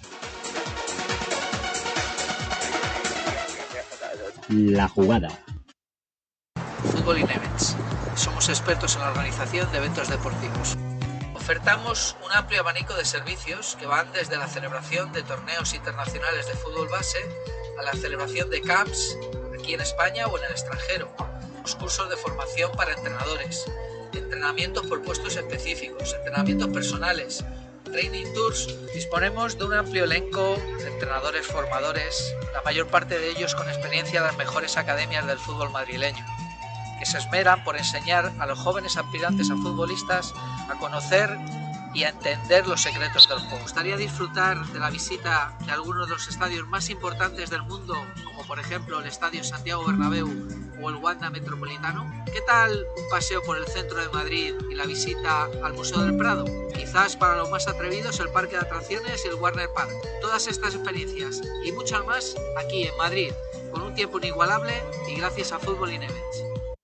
La jugada. Fútbol in Events. Somos expertos en la organización de eventos deportivos. Ofertamos un amplio abanico de servicios que van desde la celebración de torneos internacionales de fútbol base a la celebración de camps aquí en España o en el extranjero, los cursos de formación para entrenadores, entrenamientos por puestos específicos, entrenamientos personales, training tours. Disponemos de un amplio elenco de entrenadores formadores, la mayor parte de ellos con experiencia en las mejores academias del fútbol madrileño, que se esmeran por enseñar a los jóvenes aspirantes a futbolistas a conocer y a entender los secretos del juego. ¿Te gustaría disfrutar de la visita de algunos de los estadios más importantes del mundo, como por ejemplo el Estadio Santiago Bernabéu o el Wanda Metropolitano? ¿Qué tal un paseo por el centro de Madrid y la visita al Museo del Prado? Quizás para los más atrevidos el Parque de Atracciones y el Warner Park. Todas estas experiencias y muchas más aquí en Madrid, con un tiempo inigualable y gracias a Fútbol in Events.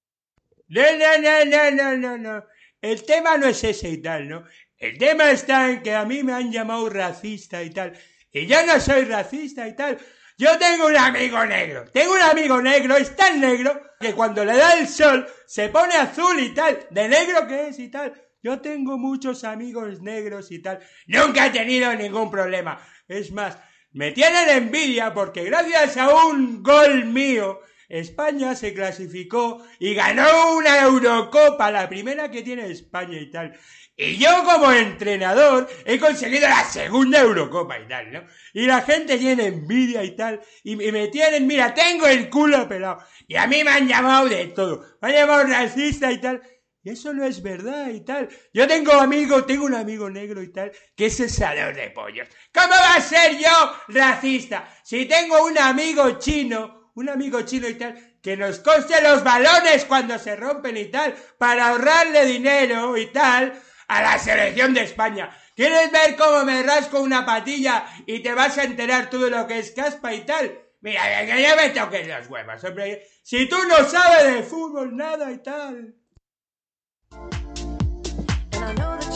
No. El tema no es ese y tal, ¿no? El tema está en que a mí me han llamado racista y tal. Y yo no soy racista y tal. Yo tengo un amigo negro. Es tan negro que cuando le da el sol se pone azul y tal. De negro que es y tal. Yo tengo muchos amigos negros y tal. Nunca he tenido ningún problema. Es más, me tienen envidia porque gracias a un gol mío España se clasificó y ganó una Eurocopa, la primera que tiene España y tal. Y yo como entrenador he conseguido la segunda Eurocopa y tal, ¿no? Y la gente tiene envidia y tal. Y me tienen, mira, tengo el culo pelado. Y a mí me han llamado de todo. Me han llamado racista y tal. Y eso no es verdad y tal. Yo tengo un amigo negro y tal, que es cesador de pollos. ¿Cómo va a ser yo racista si tengo un amigo chino y tal, que nos coste los balones cuando se rompen y tal, para ahorrarle dinero y tal a la selección de España? ¿Quieres ver cómo me rasco una patilla y te vas a enterar tú de lo que es caspa y tal? Mira, que ya me toques los huevos, hombre. Si tú no sabes de fútbol nada y tal.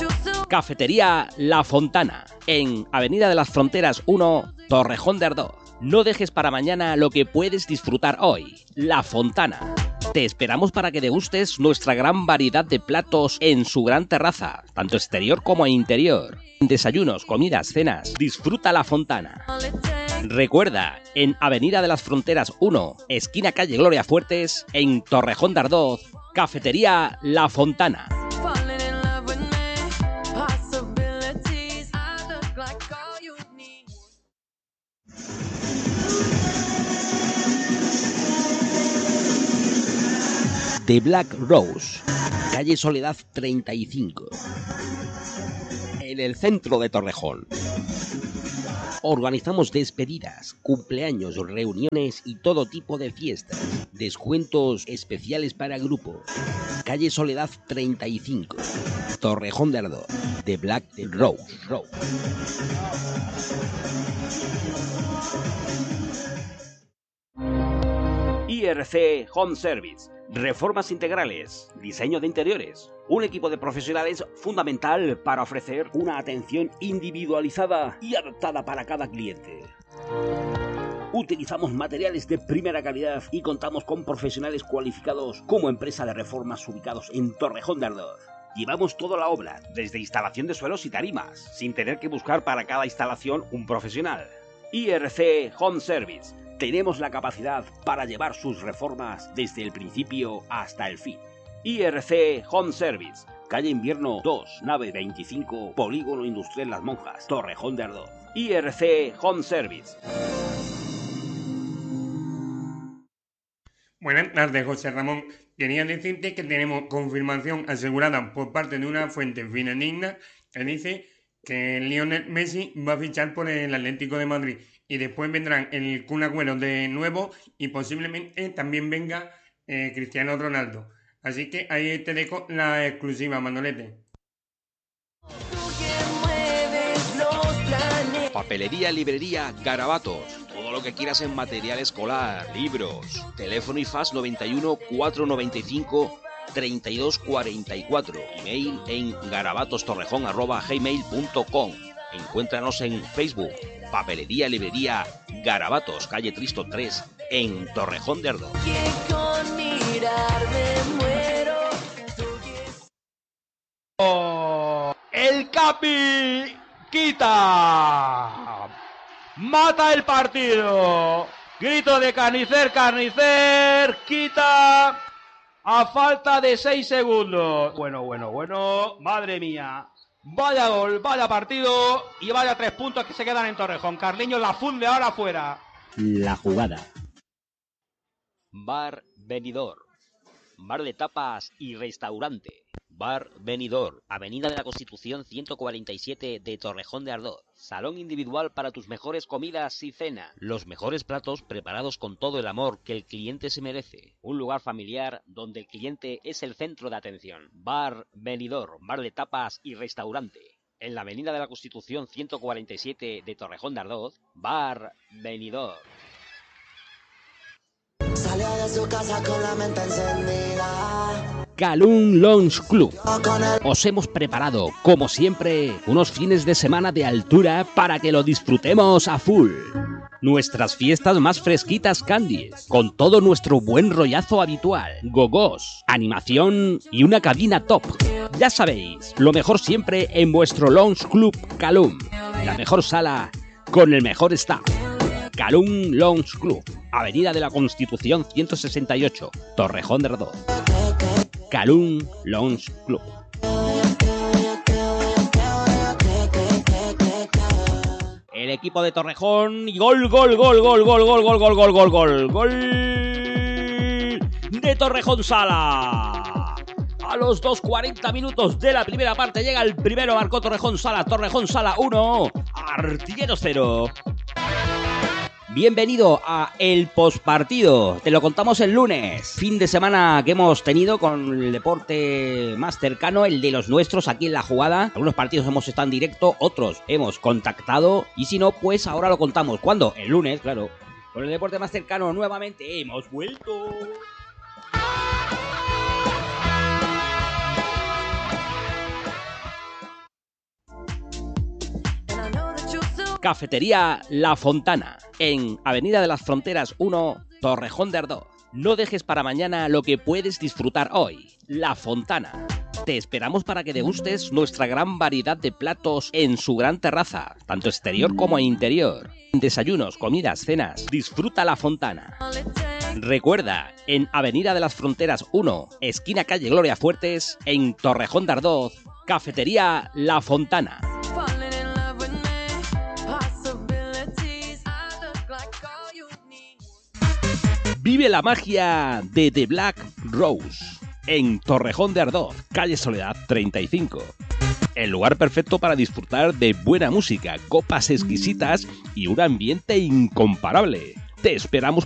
Cafetería La Fontana, en Avenida de las Fronteras 1, Torrejón de Ardoz. No dejes para mañana lo que puedes disfrutar hoy. La Fontana. Te esperamos para que degustes nuestra gran variedad de platos en su gran terraza, tanto exterior como interior. Desayunos, comidas, cenas. Disfruta La Fontana. Recuerda, en Avenida de las Fronteras 1, esquina calle Gloria Fuertes, en Torrejón de Ardoz, Cafetería La Fontana. The Black Rose, calle Soledad 35, en el centro de Torrejón. Organizamos despedidas, cumpleaños, reuniones y todo tipo de fiestas. Descuentos especiales para grupos. Calle Soledad 35, Torrejón de Ardoz. The Black Rose. IRC Home Service. Reformas integrales, diseño de interiores. Un equipo de profesionales fundamental para ofrecer una atención individualizada y adaptada para cada cliente. Utilizamos materiales de primera calidad y contamos con profesionales cualificados como empresa de reformas ubicados en Torrejón de Ardoz. Llevamos toda la obra, desde instalación de suelos y tarimas, sin tener que buscar para cada instalación un profesional. IRC Home Service. Tenemos la capacidad para llevar sus reformas desde el principio hasta el fin. IRC Home Service, calle Invierno 2, nave 25, Polígono Industrial Las Monjas, Torrejón de Ardoz. IRC Home Service. Buenas tardes, José Ramón. Quería decirte que tenemos confirmación asegurada por parte de una fuente fidedigna que dice que Lionel Messi va a fichar por el Atlético de Madrid. Y después vendrán el Kun Agüero de nuevo y posiblemente también venga Cristiano Ronaldo. Así que ahí te dejo la exclusiva, Manolete. Papelería, librería, Garabatos. Todo lo que quieras en material escolar, libros. Teléfono y fax 91 495 3244. Email en garabatostorrejón@gmail.com. Encuéntranos en Facebook. Papelería, librería, Garabatos, calle Tristo 3, en Torrejón de Ardoz. El Capi quita. Mata el partido. Grito de Carnicer, quita. A falta de 6 segundos. Bueno. Madre mía. Vaya gol, vaya partido y vaya 3 puntos que se quedan en Torrejón. Carliños la funde ahora fuera. La jugada. Bar Benidorm. Bar de tapas y restaurante. Bar Benidorm, Avenida de la Constitución 147 de Torrejón de Ardoz. Salón individual para tus mejores comidas y cena. Los mejores platos preparados con todo el amor que el cliente se merece. Un lugar familiar donde el cliente es el centro de atención. Bar Benidorm, bar de tapas y restaurante. En la Avenida de la Constitución 147 de Torrejón de Ardoz. Bar Benidorm. Salió de su casa con la mente encendida. Calum Lounge Club. Os hemos preparado, como siempre, unos fines de semana de altura para que lo disfrutemos a full. Nuestras fiestas más fresquitas candies, con todo nuestro buen rollazo habitual, gogos, animación y una cabina top. Ya sabéis, lo mejor siempre en vuestro Lounge Club Calum. La mejor sala con el mejor staff. Calum Lounge Club, Avenida de la Constitución 168, Torrejón de Ardoz. Calum Lounge Club. El equipo de Torrejón y gol de Torrejón Sala. A los 2:40 minutos de la primera parte llega el primero, marcó Torrejón Sala 1, Artilleros 0. Bienvenido a el postpartido. Te lo contamos el lunes. Fin de semana que hemos tenido con el deporte más cercano, el de los nuestros aquí en La Jugada. Algunos partidos hemos estado en directo, otros hemos contactado. Y si no, pues ahora lo contamos. ¿Cuándo? El lunes, claro. Con el deporte más cercano nuevamente hemos vuelto. Cafetería La Fontana, en Avenida de las Fronteras 1, Torrejón de Ardoz. No dejes para mañana lo que puedes disfrutar hoy. La Fontana. Te esperamos para que degustes nuestra gran variedad de platos en su gran terraza, tanto exterior como interior. Desayunos, comidas, cenas. Disfruta La Fontana. Recuerda, en Avenida de las Fronteras 1, esquina calle Gloria Fuertes, en Torrejón de Ardoz, Cafetería La Fontana. Vive la magia de The Black Rose en Torrejón de Ardoz, calle Soledad 35. El lugar perfecto para disfrutar de buena música, copas exquisitas y un ambiente incomparable. Te esperamos